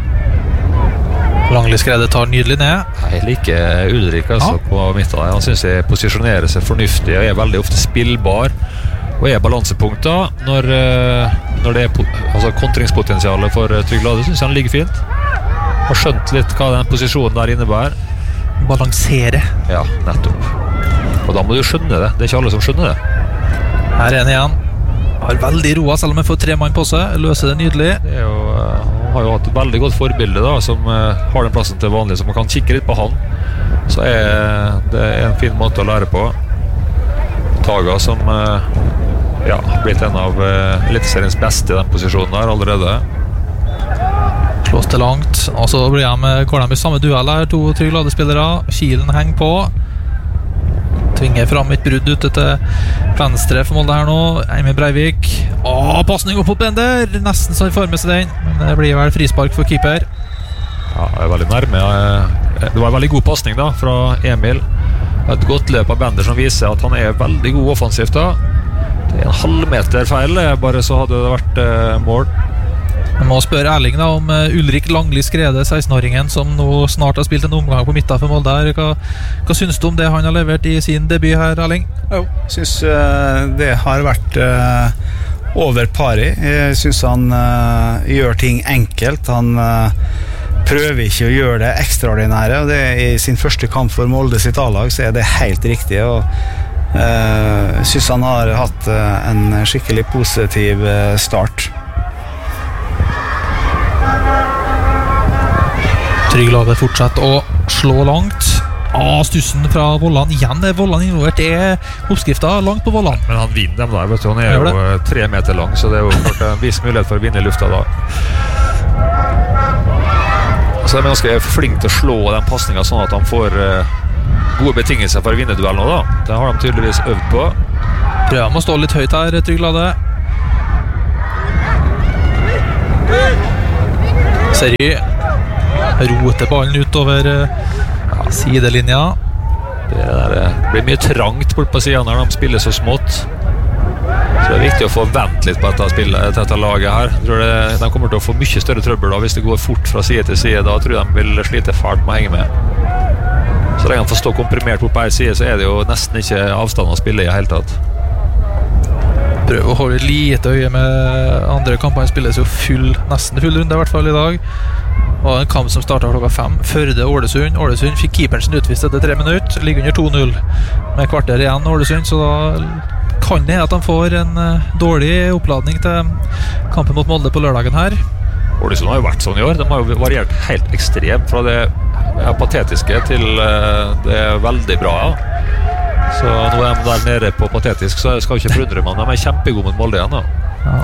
[SPEAKER 1] Langli skredet tar nydelig ned.
[SPEAKER 2] Jeg liker Ulrik altså, på midten. Han synes jeg posisjonerer seg fornuftig og veldig ofte spillbar og balansepunkter når det altså kontringspotensialet for Trygg Lade synes jeg han ligger fint. Har skjønt litt hva den posisjonen der innebærer.
[SPEAKER 1] Balansere.
[SPEAKER 2] Ja, nettopp. Og da må du skjønne det. Det ikke alle som skjønner det.
[SPEAKER 1] Her en igjen. Har veldig roa selv om jeg får 3 mann på seg. Løser det nydelig.
[SPEAKER 2] Det jo har jo hatt et veldig godt forbilde da, som har den plassen til vanlig, så man kan kikke litt på han. Så det en fin måte å lære på. Taga som har blitt en av eliteseriens beste I den posisjonen der allerede.
[SPEAKER 1] Slås til langt, og så går de I samme duell her, 2 Trygg Lade-spillere. Kielen henger på. Tvinger fram et brudd ute til venstre for Molde her nå. Emil Breivik. Passning opp mot Bender. Nesten så han får med seg den. Men det blir vel frispark for keeper.
[SPEAKER 2] Ja, det veldig nærme. Det var en veldig god passning da, fra Emil. Et godt løp av Bender som viser at han veldig god offensivt da. Det en halvmeter feil, bare så hadde det vært mål.
[SPEAKER 1] Jeg må spørre Erling da om Ulrik Langli Skrede, 16-åringen som nå snart har spilt en omgang på midten for Molde her. Hva synes du om det han har levert I sin debut her, Erling?
[SPEAKER 3] Jo, synes det har vært over pari. Jeg synes han gjør ting enkelt. Han prøver ikke å gjøre det ekstraordinære, og det I sin første kamp for Molde sitt A-lag, så det helt riktig, og synes han har hatt en skikkelig positiv start.
[SPEAKER 1] Trygg Lade fortsetter å slå langt. Stussen fra Vollan. Igjen Vollan involvert. Det oppskriften langt på Vollan.
[SPEAKER 2] Men han vinner dem der, vet du. Han jo 3 meter lang, så det jo klart en viss mulighet for å vinne I lufta da. Så Så de er ganske flinke til å slå den passningen sånn at de får gode betingelser for å vinne duell nå da. Det har de tydeligvis øvd på.
[SPEAKER 1] Prøver å stå litt høyt her, Trygg Lade. Seri roter ballen utover sidelinja.
[SPEAKER 2] Det blir mye trangt bort på siden når de spiller så smått. Så det er viktig å få vent litt på dette laget her. Jeg tror de kommer til å få mye større trøbbel da, hvis det går fort fra side til side. Da tror jeg de vil slite fælt med å henge med. Så lenge de får stå komprimert bort på en side, så er det jo nesten ikke avstand å spille i hele tatt.
[SPEAKER 1] Prøver å holde lite øye med andre kampene. Spilles jo nesten full runde i hvert fall i dag. Og en kamp som startet klokka 5. Førde-Ålesund. Ålesund fikk keeperen sin utvist etter 3 minutter. Ligger under 2-0 med kvarter igjen Ålesund, så da kan det at de får en dårlig oppladning til kampen mot Molde på lørdagen her.
[SPEAKER 2] Ålesund har jo vært sånn i år. De har jo variert helt ekstremt fra det patetiske til det veldig bra. Så nå er de der nede på patetisk, så jeg skal ikke forundre meg. De er kjempegode mot Molde igjen da.
[SPEAKER 1] Ja.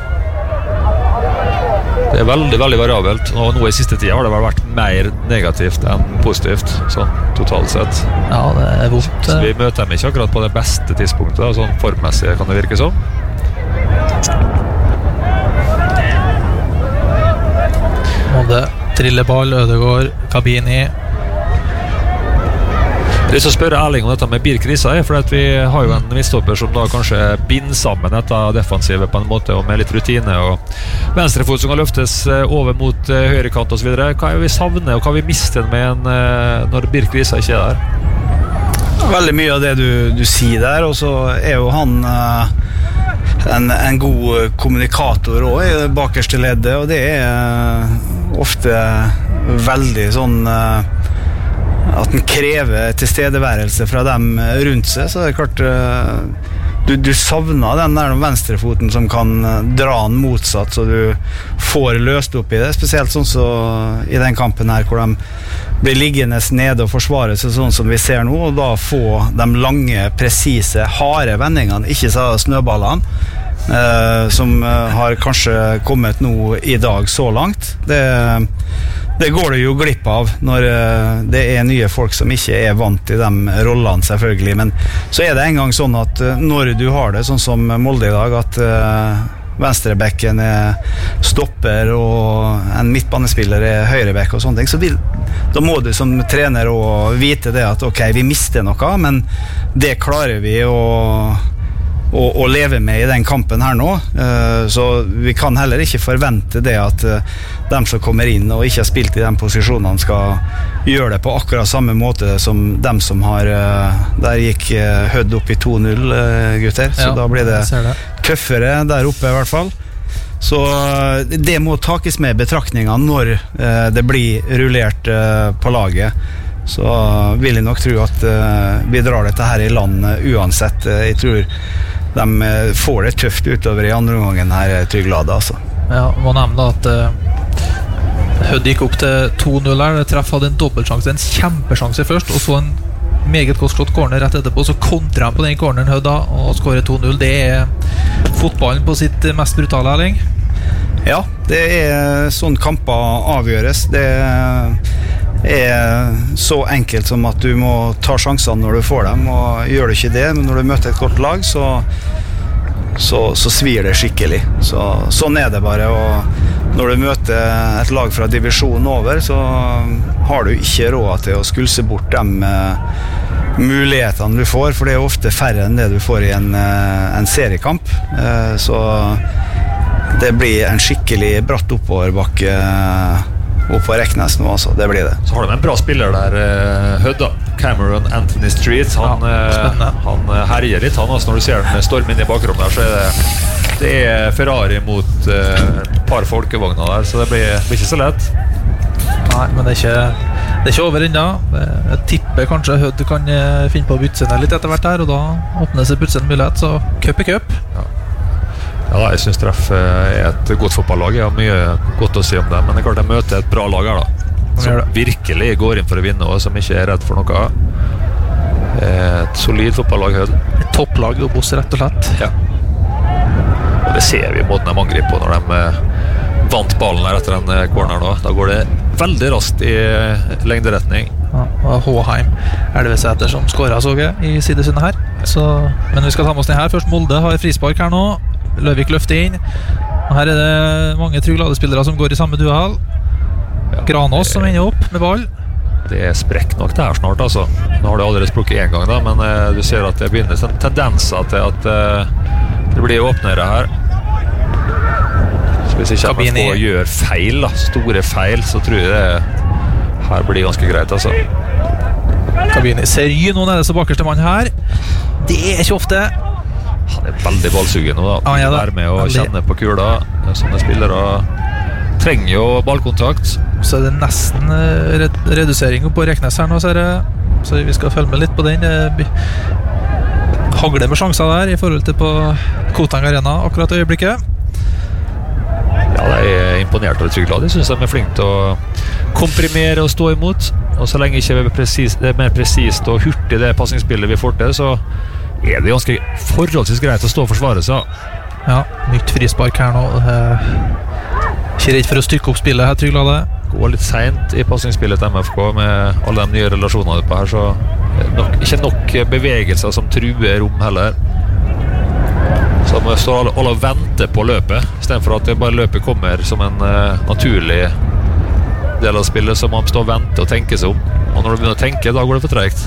[SPEAKER 2] Det er veldig, veldig variabelt. Og nå i siste tiden har det vel vært mer negativt enn positivt, sånn totalt sett.
[SPEAKER 1] Ja, det er vondt.
[SPEAKER 2] Så vi møter dem ikke akkurat på det beste tidspunktet, da, sånn formmessig kan det virke som.
[SPEAKER 1] Molde, trilleball, Ødegaard, Kabini.
[SPEAKER 2] Det er så spørre Erling om dette med Birk Risa, for at vi har jo en midtstopper som da kanskje binder sammen dette defensivet på en måte, og med litt rutine og venstrefot som kan løftes over mot høyre kant og så videre. Hva er vi savner, og hva vi mister med når Birk Risa ikke er der?
[SPEAKER 3] Veldig mye av det du sier der, og så er jo han en god kommunikator også i det bakerste leddet, og det er ofte veldig sånn at den krever tilstedeværelse fra dem rundt seg, så det er klart du savner den der venstrefoten som kan dra den motsatt, så du får løst opp i det, spesielt sånn så i den kampen her hvor de blir liggende nede og forsvare seg sånn som vi ser nå, og da få de lange, presise, harde vendingene, ikke så snøballene som har kanskje kommet nå i dag så langt. Det går det jo glipp av når det er nye folk som ikke er vant i de rollene, selvfølgelig, men så er det en gang sånn at når du har det sånn som Molde i dag, at venstrebekken er stopper og en midtbanespiller er høyrebekk og sånne ting, så da må du som trener også vite det at ok, vi mister noe, men det klarer vi å leve med i den kampen her nå, så vi kan heller ikke forvente det at de som kommer inn og ikke har spilt i de posisjonene skal gjøre det på akkurat samme måte som dem som har der gikk Hødd opp i 2-0 gutter, så ja, da blir det tøffere der oppe i hvert fall. Så det må takes med betraktninger når det blir rullert på laget. Så vil jeg nok tro at vi drar dette her i land uansett. Jeg tror de får det tøft utover i andre omgangen her, Trygg Lade, altså.
[SPEAKER 1] Ja, må nevne at Hødd gikk opp til 2-0 her. Treff hadde en dobbeltsjanse, en kjempesjanse først, og så en meget godt slått corner rett etterpå, så kontrer han på den corneren Hødd da, og skårer 2-0. Det er fotballen på sitt mest brutale, Erling.
[SPEAKER 3] Ja, det er sånn kamper avgjøres. Det er så enkelt som at du må ta sjansene når du får dem, og gjør du ikke det, men når du møter et godt lag, så svir det skikkelig. Sånn er det bare, og når du møter et lag fra divisjonen over, så har du ikke råd til å skulse bort de mulighetene du får, for det er ofte færre enn det du får i en seriekamp. Så det blir en skikkelig bratt oppoverbakke opp på Reknes nå, altså. Det blir det.
[SPEAKER 2] Så har de en bra spiller der, Hødd da, Cameron Anthony Street. Han herjer litt, han også, når du ser den storme inn i bakrommet der, så er det er Ferrari mot et par folkevogner der, så det blir ikke så lett.
[SPEAKER 1] Nei, men det er ikke over enda. Jeg tipper kanskje Hødd kan finne på å bytte seg litt etter hvert her, og da åpner seg plutselig en mulighet, så cup er cup.
[SPEAKER 2] Ja, jeg synes Treff er et godt fotballag. Jeg har mye godt å si om det, men det er klart jeg møter et bra lag her da, som virkelig går inn for å vinne, og som ikke er redd for noe. Et solid fotballag Hødd.
[SPEAKER 1] Et topplag og boss, rett og slett.
[SPEAKER 2] Ja. Og det ser vi i måten de angriper på når de vant ballen her etter den corneren da. Da går det veldig raskt I lengderetning.
[SPEAKER 1] Ja, og Håheim Elvesæter som skåret, så jeg, I sidesynet her. Så, men vi skal ta med oss den her. Først Molde har frispark her nå. Løvik løfter inn. Og her det mange Trygg Lade-spillere som går I samme duell. Granås som ender opp med ball.
[SPEAKER 2] Det sprekk nok det her snart, altså. Nå har det allerede sprukket en gang da, men du ser at det begynner tendenser til at det blir åpnere her. Så hvis ikke man får gjøre feil da, store feil, så tror jeg det her blir ganske greit, altså.
[SPEAKER 1] Kabini Seri nå nede så bakerste mann her. Det ikke ofte.
[SPEAKER 2] Han veldig ballsugen nå da.
[SPEAKER 1] Ja,
[SPEAKER 2] Være med å kjenne på kula. Sånne spillere trenger jo ballkontakt.
[SPEAKER 1] Så det nesten redusering på Reknes her nå, så vi skal følge med litt på den. Hagler med sjanser der I forhold til på Koteng Arena akkurat I øyeblikket.
[SPEAKER 2] Ja, jeg imponert over Trygg Lade. Jeg synes de flinke til å komprimere og stå imot. Og så lenge ikke det mer presist og hurtig det passingsspillet vi får til, så det ganske forholdsvis greit å stå og forsvare seg.
[SPEAKER 1] Ja, nytt frispark her nå. Ikke redd for å stykke opp spillet her, Trygg Lade.
[SPEAKER 2] Går litt sent I passingsspillet til MFK med alle de nye relasjonene på her, så ikke nok bevegelser som truer rom heller. Så man står alle og venter på løpet, I stedet for at det bare løpet kommer som en naturlig del av spillet, så man står og venter og tenker seg om. Og når du begynner å tenke, da går det for tregt.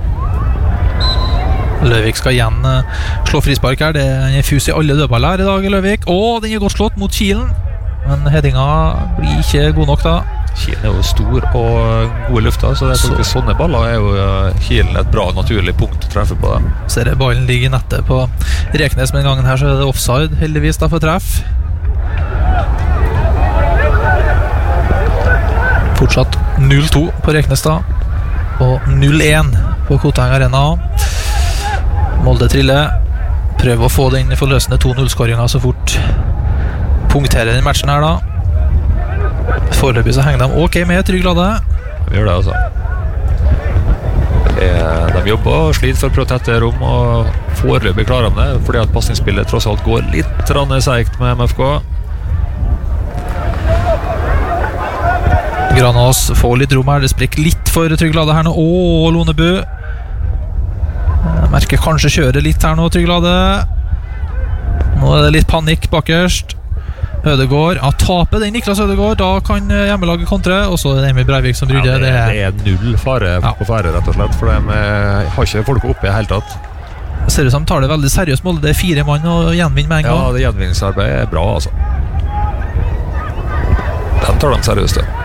[SPEAKER 1] Løvik skal igjen slå frispark her. Det fus I alle dødballer her I dag I Løvik. Og den godt slått mot Kielen. Men headinga blir ikke god nok da.
[SPEAKER 2] Kielen jo stor og god I lufta, så det faktisk sånne baller jo Kielen et bra naturlig punkt å treffe på det.
[SPEAKER 1] Ser det ballen ligger I nettet på Reknes, men gangen her så det offside heldigvis da for treff. Fortsatt 0-2 på Reknes da, og 0-1 på Koteng Arena. Molde triller, prøver å få den forløsende 2-0-skåringen så fort punkterer den matchen her da. Foreløpig så henger de ok med Trygg Lade.
[SPEAKER 2] De gjør det altså. De jobber og sliter for å prøve å tette rom, og foreløpig klarer de det, fordi at passingsspillet tross alt går litt seigt med MFK.
[SPEAKER 1] Granås får litt rom her, det sprekker litt for Trygg Lade her nå. Lonebu jeg merker kanskje kjører litt her nå, Trygg Lade. Nå det litt panikk bakerst. Ødegård, taper den Niklas Ødegård, da kan hjemmelaget kontre, og så det Emil Breivik som brydde.
[SPEAKER 2] Det null fare på fære rett og slett, for de har ikke folk oppe I hele tatt.
[SPEAKER 1] Det ser ut som de tar det veldig seriøst mål, det 4 mann og gjenvinn med en gang.
[SPEAKER 2] Ja, det gjenvinningsarbeidet bra altså. Den tar de seriøst det.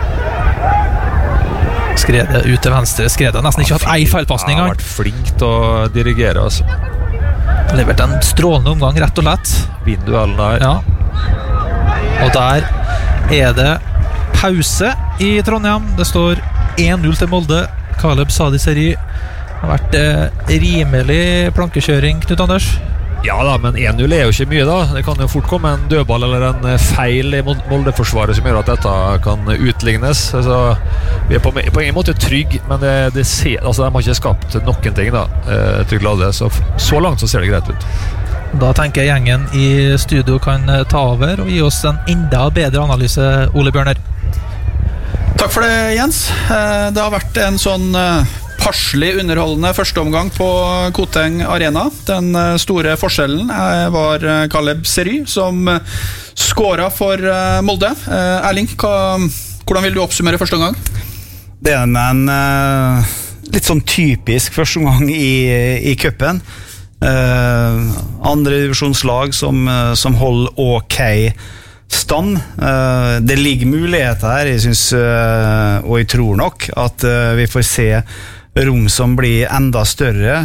[SPEAKER 1] Skredet ut til venstre, Skredet nesten ikke hatt ei feilpassning.
[SPEAKER 2] Han har vært flink til å dirigere altså.
[SPEAKER 1] Levert en strålende omgang, rett og lett.
[SPEAKER 2] Vinduellen der.
[SPEAKER 1] Ja. Og der det pause I Trondheim. Det står 1-0 til Molde. Caleb Sadi Seri har vært rimelig plankekjøring, Knut Anders.
[SPEAKER 2] Ja da, men 1-0 jo ikke mye da. Det kan jo fort komme en dødball eller en feil I Molde-forsvaret som gjør at dette kan utlignes. Altså, vi på ingen måte trygg, men det ser, altså, de har ikke skapt noen ting da, Trygg Lade, så langt så ser det greit ut.
[SPEAKER 1] Da tenker jeg gjengen I studio kan ta over og gi oss en enda bedre analyse, Ole Bjørner.
[SPEAKER 4] Takk for det, Jens. Det har vært en sånn passelig underholdende første omgang på Koteng Arena. Den store forskjellen var Caleb Seri som skåret for Molde. Erling, hvordan vil du oppsummere første omgang?
[SPEAKER 3] Det en litt sånn typisk første omgang I cupen. Andre divisjonslag som holder ok stand. Det ligger muligheter her, jeg synes, og jeg tror nok at vi får se rom som blir enda større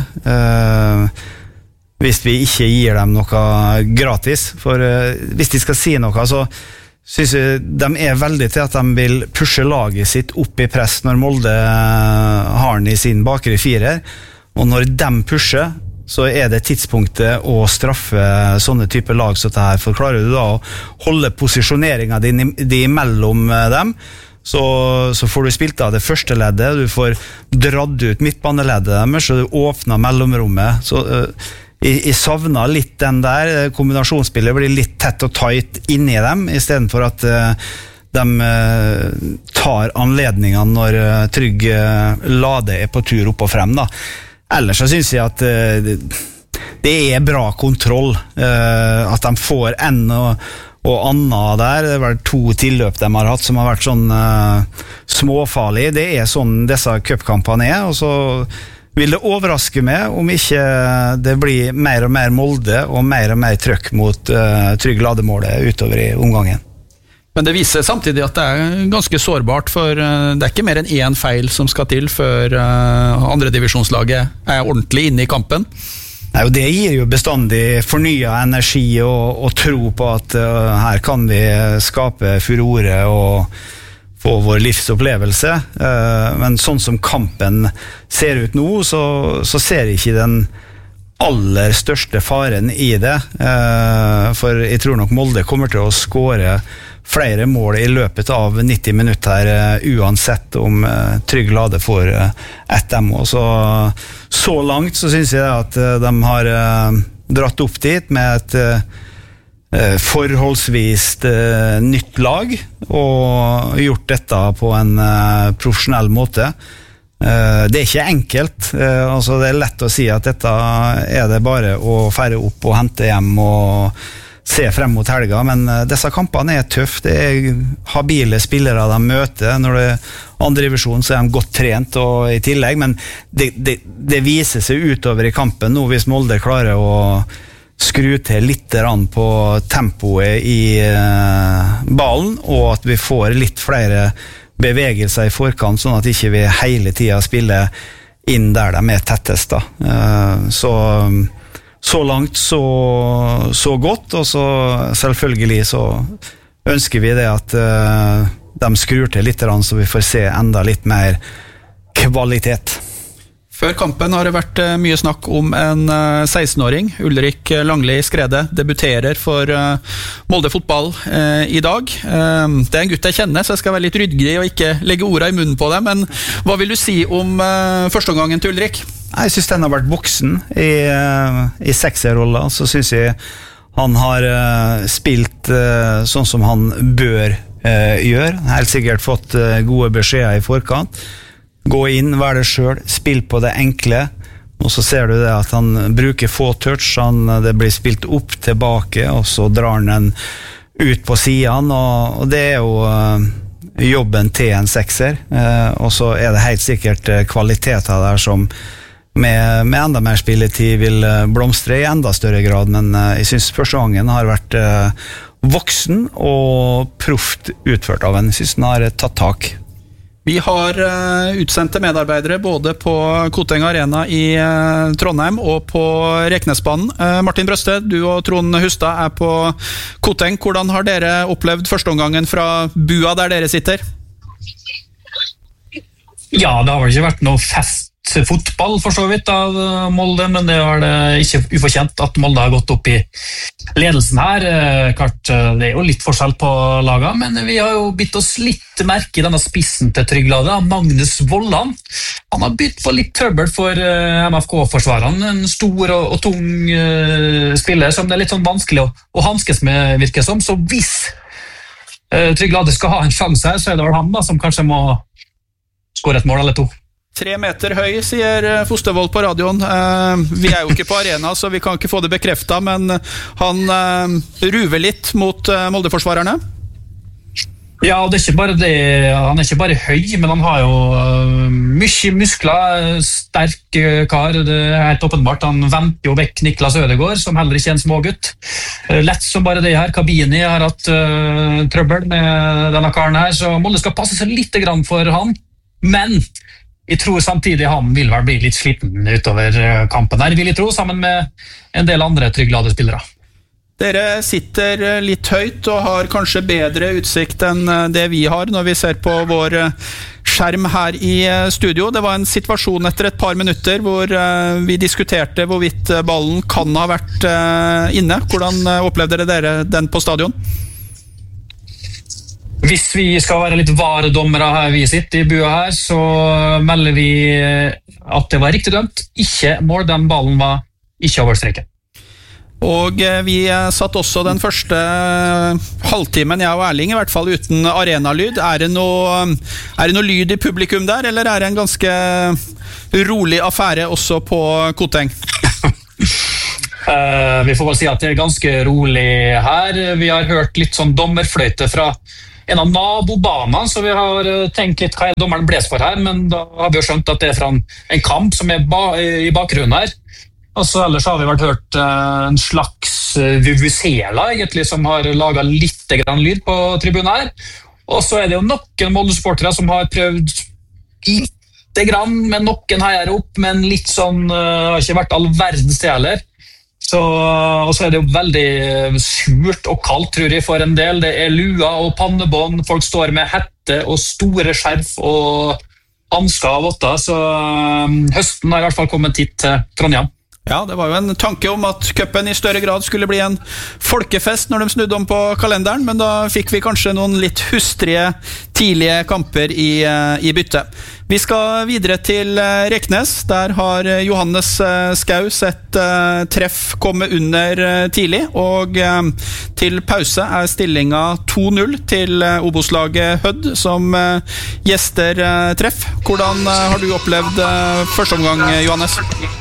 [SPEAKER 3] hvis vi ikke gir dem noe gratis. For hvis de skal si noe, så synes jeg de veldig til at de vil pushe laget sitt opp I press når Molde har den I sin bakre firer, og når de pusher så det tidspunktet å straffe sånne type lag som dette her, for klarer du da å holde posisjoneringen din mellom dem, så får du spilt av det første leddet, du får dratt ut midtbaneleddet deres, så du åpner mellomrommet, så jeg savner litt den der, kombinasjonsspillet blir litt tett og tight inni dem, I stedet for at tar anledningen når Trygg Lade på tur opp og frem da. Ellers så synes jeg at det bra kontroll, at de får en og annet der. Det var 2 tilløp de har hatt som har vært sånn småfarlig. Det sånn disse cupkampene og så vil det overraske meg om ikke det blir mer og mer Molde og mer trøkk mot Trygg Lademålet utover i omgangen.
[SPEAKER 4] Men det viser samtidig at det ganske sårbart, for det ikke mer enn 1 feil som skal til før andredivisjonslaget ordentlig inne i kampen.
[SPEAKER 3] Nei, og det gir jo bestandig fornyet energi og tro på at her kan vi skape furore og få vår livsopplevelse. Men sånn som kampen ser ut nå, så ser jeg ikke den aller største faren i det. For jeg tror nok Molde kommer til å skåre flere mål i løpet av 90 minutter uansett om Trygg Lade får ett dem. Og så langt så synes jeg at de har dratt opp dit med et forholdsvis nytt lag og gjort dette på en profesjonell måte. Det ikke enkelt, altså det lett å si at dette det bare å fære opp og hente hjem og se frem mot helga, men disse kampene tøff. Det habile spillere de møter. Når det andre divisjon så de godt trent og i tillegg, men det viser seg utover i kampen nå hvis Molde klarer å skru til litt på tempoet i ballen, og at vi får litt flere bevegelser i forkant, sånn at ikke vi hele tiden spiller inn der de tettest da. Så langt så godt, og så selvfølgelig så ønsker vi det at de skrur til litt, så vi får se enda litt mer kvalitet.
[SPEAKER 4] Før kampen har det vært mye snakk om en 16-åring, Ulrik Langli Skrede, debuterer for Molde fotball i dag. Det en gutt jeg kjenner, så jeg skal være litt ryddig og ikke legge ordet i munnen på det, men hva vil du si om førsteomgangen til Ulrik?
[SPEAKER 3] Jeg synes den har vært voksen i sekserrollen, så synes jeg han har spilt sånn som han bør gjøre. Helt sikkert fått gode beskjeder i forkant. Gå inn, være det selv, spill på det enkle, og så ser du det at han bruker få touch, det blir spilt opp tilbake, og så drar han den ut på siden, og det jo jobben til en sekser, og så det helt sikkert kvaliteter der som med enda mer spilletid vil blomstre i enda større grad, men jeg synes første gangen har vært voksen og proft utført av en. Jeg synes den har tatt tak.
[SPEAKER 4] Vi har utsendte medarbeidere både på Koteng Arena i Trondheim og på Reknesbanen. Martin Brøste, du og Trond Hustad på Koteng. Hvordan har dere opplevd førsteomgangen fra bua der dere sitter?
[SPEAKER 5] Ja, det har vel ikke vært noe fotball for så vidt av Molde, men det har det ikke ufortjent at Molde har gått opp i ledelsen her. Klart, det jo litt forskjell på laget, men vi har jo bitt oss litt merke i denne spissen til Trygg Lade, Magnus Vollan. Han har bytt på litt trøbbel for MFK-forsvareren, en stor og tung spiller som det litt sånn vanskelig å hanskes med, virker som. Så hvis Trygg Lade skal ha en sjanse her, så det vel han da, som kanskje må skåre et mål eller 2.
[SPEAKER 4] 3 meter høy, sier Fostervold på radioen. Vi jo ikke på arena, så vi kan ikke få det bekreftet, men han ruver litt mot Molde-forsvarerne.
[SPEAKER 5] Ja, og det ikke bare det. Han ikke bare høy, men han har jo mye muskler, sterk kar. Det helt åpenbart. Han venter jo vekk Niklas Ødegård, som heller ikke en smågutt. Lett som bare det her. Kabini har hatt trøbbel med denne karen her, så Molde skal passe seg litt grann for han. Men jeg tror samtidig han vil vel bli litt sliten utover kampen her, vil jeg tro, sammen med en del andre Trygg Lade-spillere.
[SPEAKER 4] Dere sitter litt høyt og har kanskje bedre utsikt enn det vi har når vi ser på vår skjerm her i studio. Det var en situasjon etter et par minutter hvor vi diskuterte hvorvidt ballen kan ha vært inne. Hvordan opplevde dere den på stadion?
[SPEAKER 5] Hvis vi skal være litt varedommere her vi sitter i bua her, så melder vi at det var riktig dømt. Ikke mål, den ballen var ikke over streken.
[SPEAKER 4] Og vi satt også den første halvtimen, jeg og Erling, I hvert fall uten arenalyd. Er det noe lyd I publikum der, eller er det en ganske rolig affære også på Koteng?
[SPEAKER 5] Vi får vel si at det ganske rolig her. Vi har hørt litt sånn dommerfløyte fra en av nabobanene, så vi har tenkt litt hva dommeren bles for her, men da har vi jo skjønt at det fra en kamp som I bakgrunnen her. Og så ellers har vi hørt en slags vuvuzela egentlig, som har laget litt grann lyd på tribunen her. Og så det jo noen Molde-supportere som har prøvd litt grann, men noen heier opp, men litt sånn, har ikke vært all verdens til heller. Og så det jo veldig surt og kaldt, tror jeg, for en del. Det lua og pannebånd, folk står med hette og store skjerf og hansker av åtta, så høsten har I hvert fall kommet hit til Trondheim.
[SPEAKER 4] Ja, det var jo en tanke om at cupen I større grad skulle bli en folkefest når de snudde om på kalenderen, men da fikk vi kanskje noen litt hustrige tidlige kamper I bytte. Vi skal videre til Reknes. Der har Johannes Skau sett treff komme under tidlig, og til pause stillingen 2-0 til Obos-laget Hødd som gjester treff. Hvordan har du opplevd første omgang, Johannes?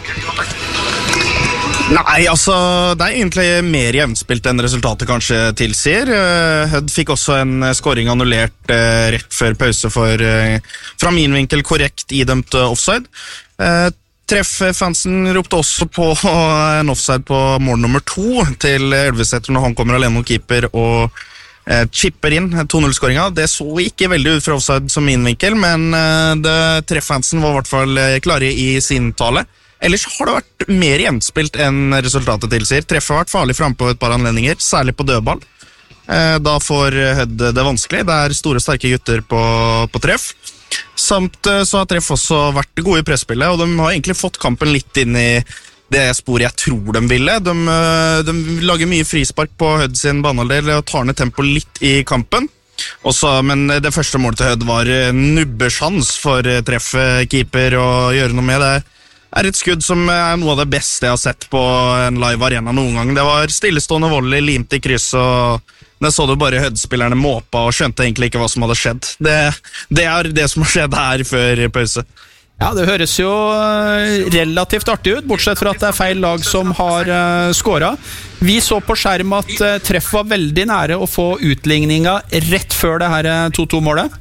[SPEAKER 6] Nei, altså, det egentlig mer jevnspilt enn resultatet kanskje tilsier. Hødd fikk også en scoring annullert rett før pause for, fra min vinkel, korrekt idømt offside. Treff-fansen ropte også på en offside på mål nummer 2 til Elveseter når han kommer alene mot keeper og chipper inn 2-0-skåringa. Det så ikke veldig ut fra offside som min vinkel, men treff-fansen var I hvert fall klare I sin tale. Ellers har det vært mer jevnspilt enn resultatet tilsier. Treffet har vært farlig frem på et par anledninger, særlig på dødball. Da får Hødd det vanskelig. Det store, sterke gutter på treff. Samt så har treff også vært gode I presspillet, og de har egentlig fått kampen litt inn I det sporet jeg tror de ville. De lager mye frispark på Hødd sin banehalvdel og tar ned tempo litt I kampen. Også, men det første målet til Hødd var nubbesjans for treff-keeper å gjøre noe med det. Et skudd som noe av det beste jeg har sett på en live arena noen gang. Det var stillestående volley, limt I kryss, og det så du bare Hødd-spillerne måpa og skjønte egentlig ikke hva som hadde skjedd. Det det som har skjedd her før pause.
[SPEAKER 4] Ja, det høres jo relativt artig ut, bortsett fra at det feil lag som har skåret. Vi så på skjerm at treff var veldig nære å få utligninga rett før det her 2-2-målet.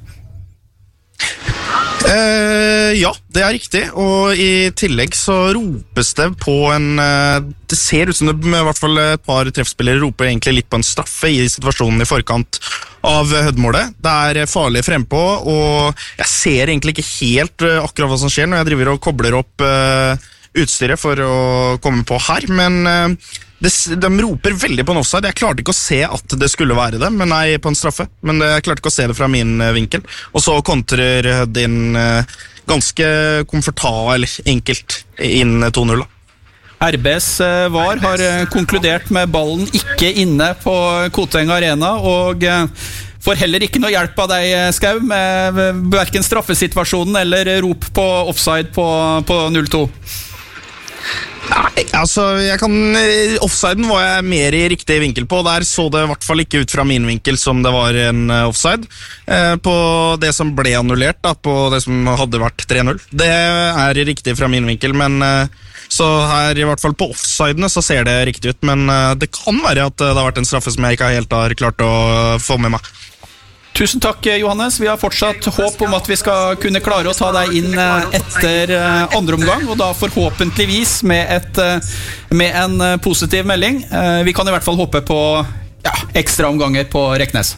[SPEAKER 6] Ja, det riktig, og I tillegg så ropes det på det ser ut som det I hvert fall et par treffspillere roper egentlig litt på en straffe I situasjonen I forkant av Hødd-målet. Det farlig frempå, og jeg ser egentlig ikke helt akkurat hva som skjer når jeg driver og kobler opp utstyret for å komme på her, men de roper veldig på en offside. Jeg klarte ikke å se at det skulle være det, men nei, på en straffe. Men jeg klarte ikke å se det fra min vinkel. Og så kontrer Hødd inn ganske komfortabelt, enkelt inn 2-0 da.
[SPEAKER 4] RBs VAR har konkludert med ballen ikke inne på Koteng Arena, og får heller ikke noe hjelp av deg, Skau, med hverken straffesituasjonen eller rop på offside på 0-2.
[SPEAKER 6] Nei, altså, offsiden var jeg mer I riktig vinkel på. Der så det I hvert fall ikke ut fra min vinkel som det var en offside. På det som ble annullert, da, på det som hadde vært 3-0. Det riktig fra min vinkel, men så her I hvert fall på offsidene så ser det riktig ut. Men det kan være at det har vært en straffe som jeg ikke helt har klart å få med meg.
[SPEAKER 4] Tusen takk, Johannes. Vi har fortsatt håp om at vi skal kunne klare å ta deg inn etter andre omgang, og da forhåpentligvis med en positiv melding. Vi kan I hvert fall håpe på ekstra omganger på Reknes.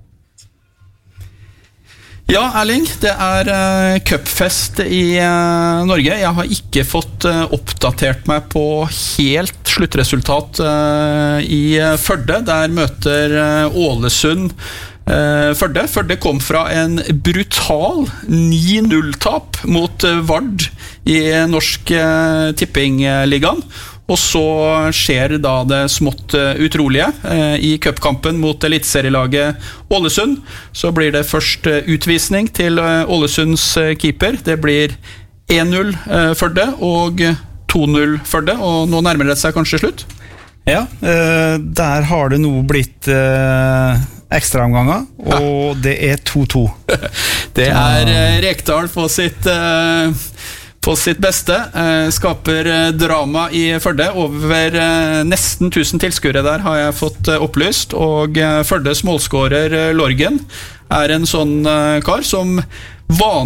[SPEAKER 4] Ja, Erling, det cupfest I Norge. Jeg har ikke fått oppdatert meg på helt sluttresultat I Førde. Der møter Ålesund Førde kom fra en brutal 9-0-tap mot Vard I Norsk Tippingligaen, og så skjer da det smått utrolige I cupkampen mot elitserielaget Ålesund. Så blir det først utvisning til Ålesunds keeper. Det blir 1-0 Førde og 2-0 Førde, og nå nærmer det seg kanskje slutt.
[SPEAKER 3] Ja, der har det nå blitt ekstraomganger, og det er 2-2.
[SPEAKER 4] Det Rekdal på sitt beste, skaper drama i Førde. Over nesten 1000 tilskuere der har jeg fått opplyst, og Førdes målskårer Lorgen en sånn kar som vanlig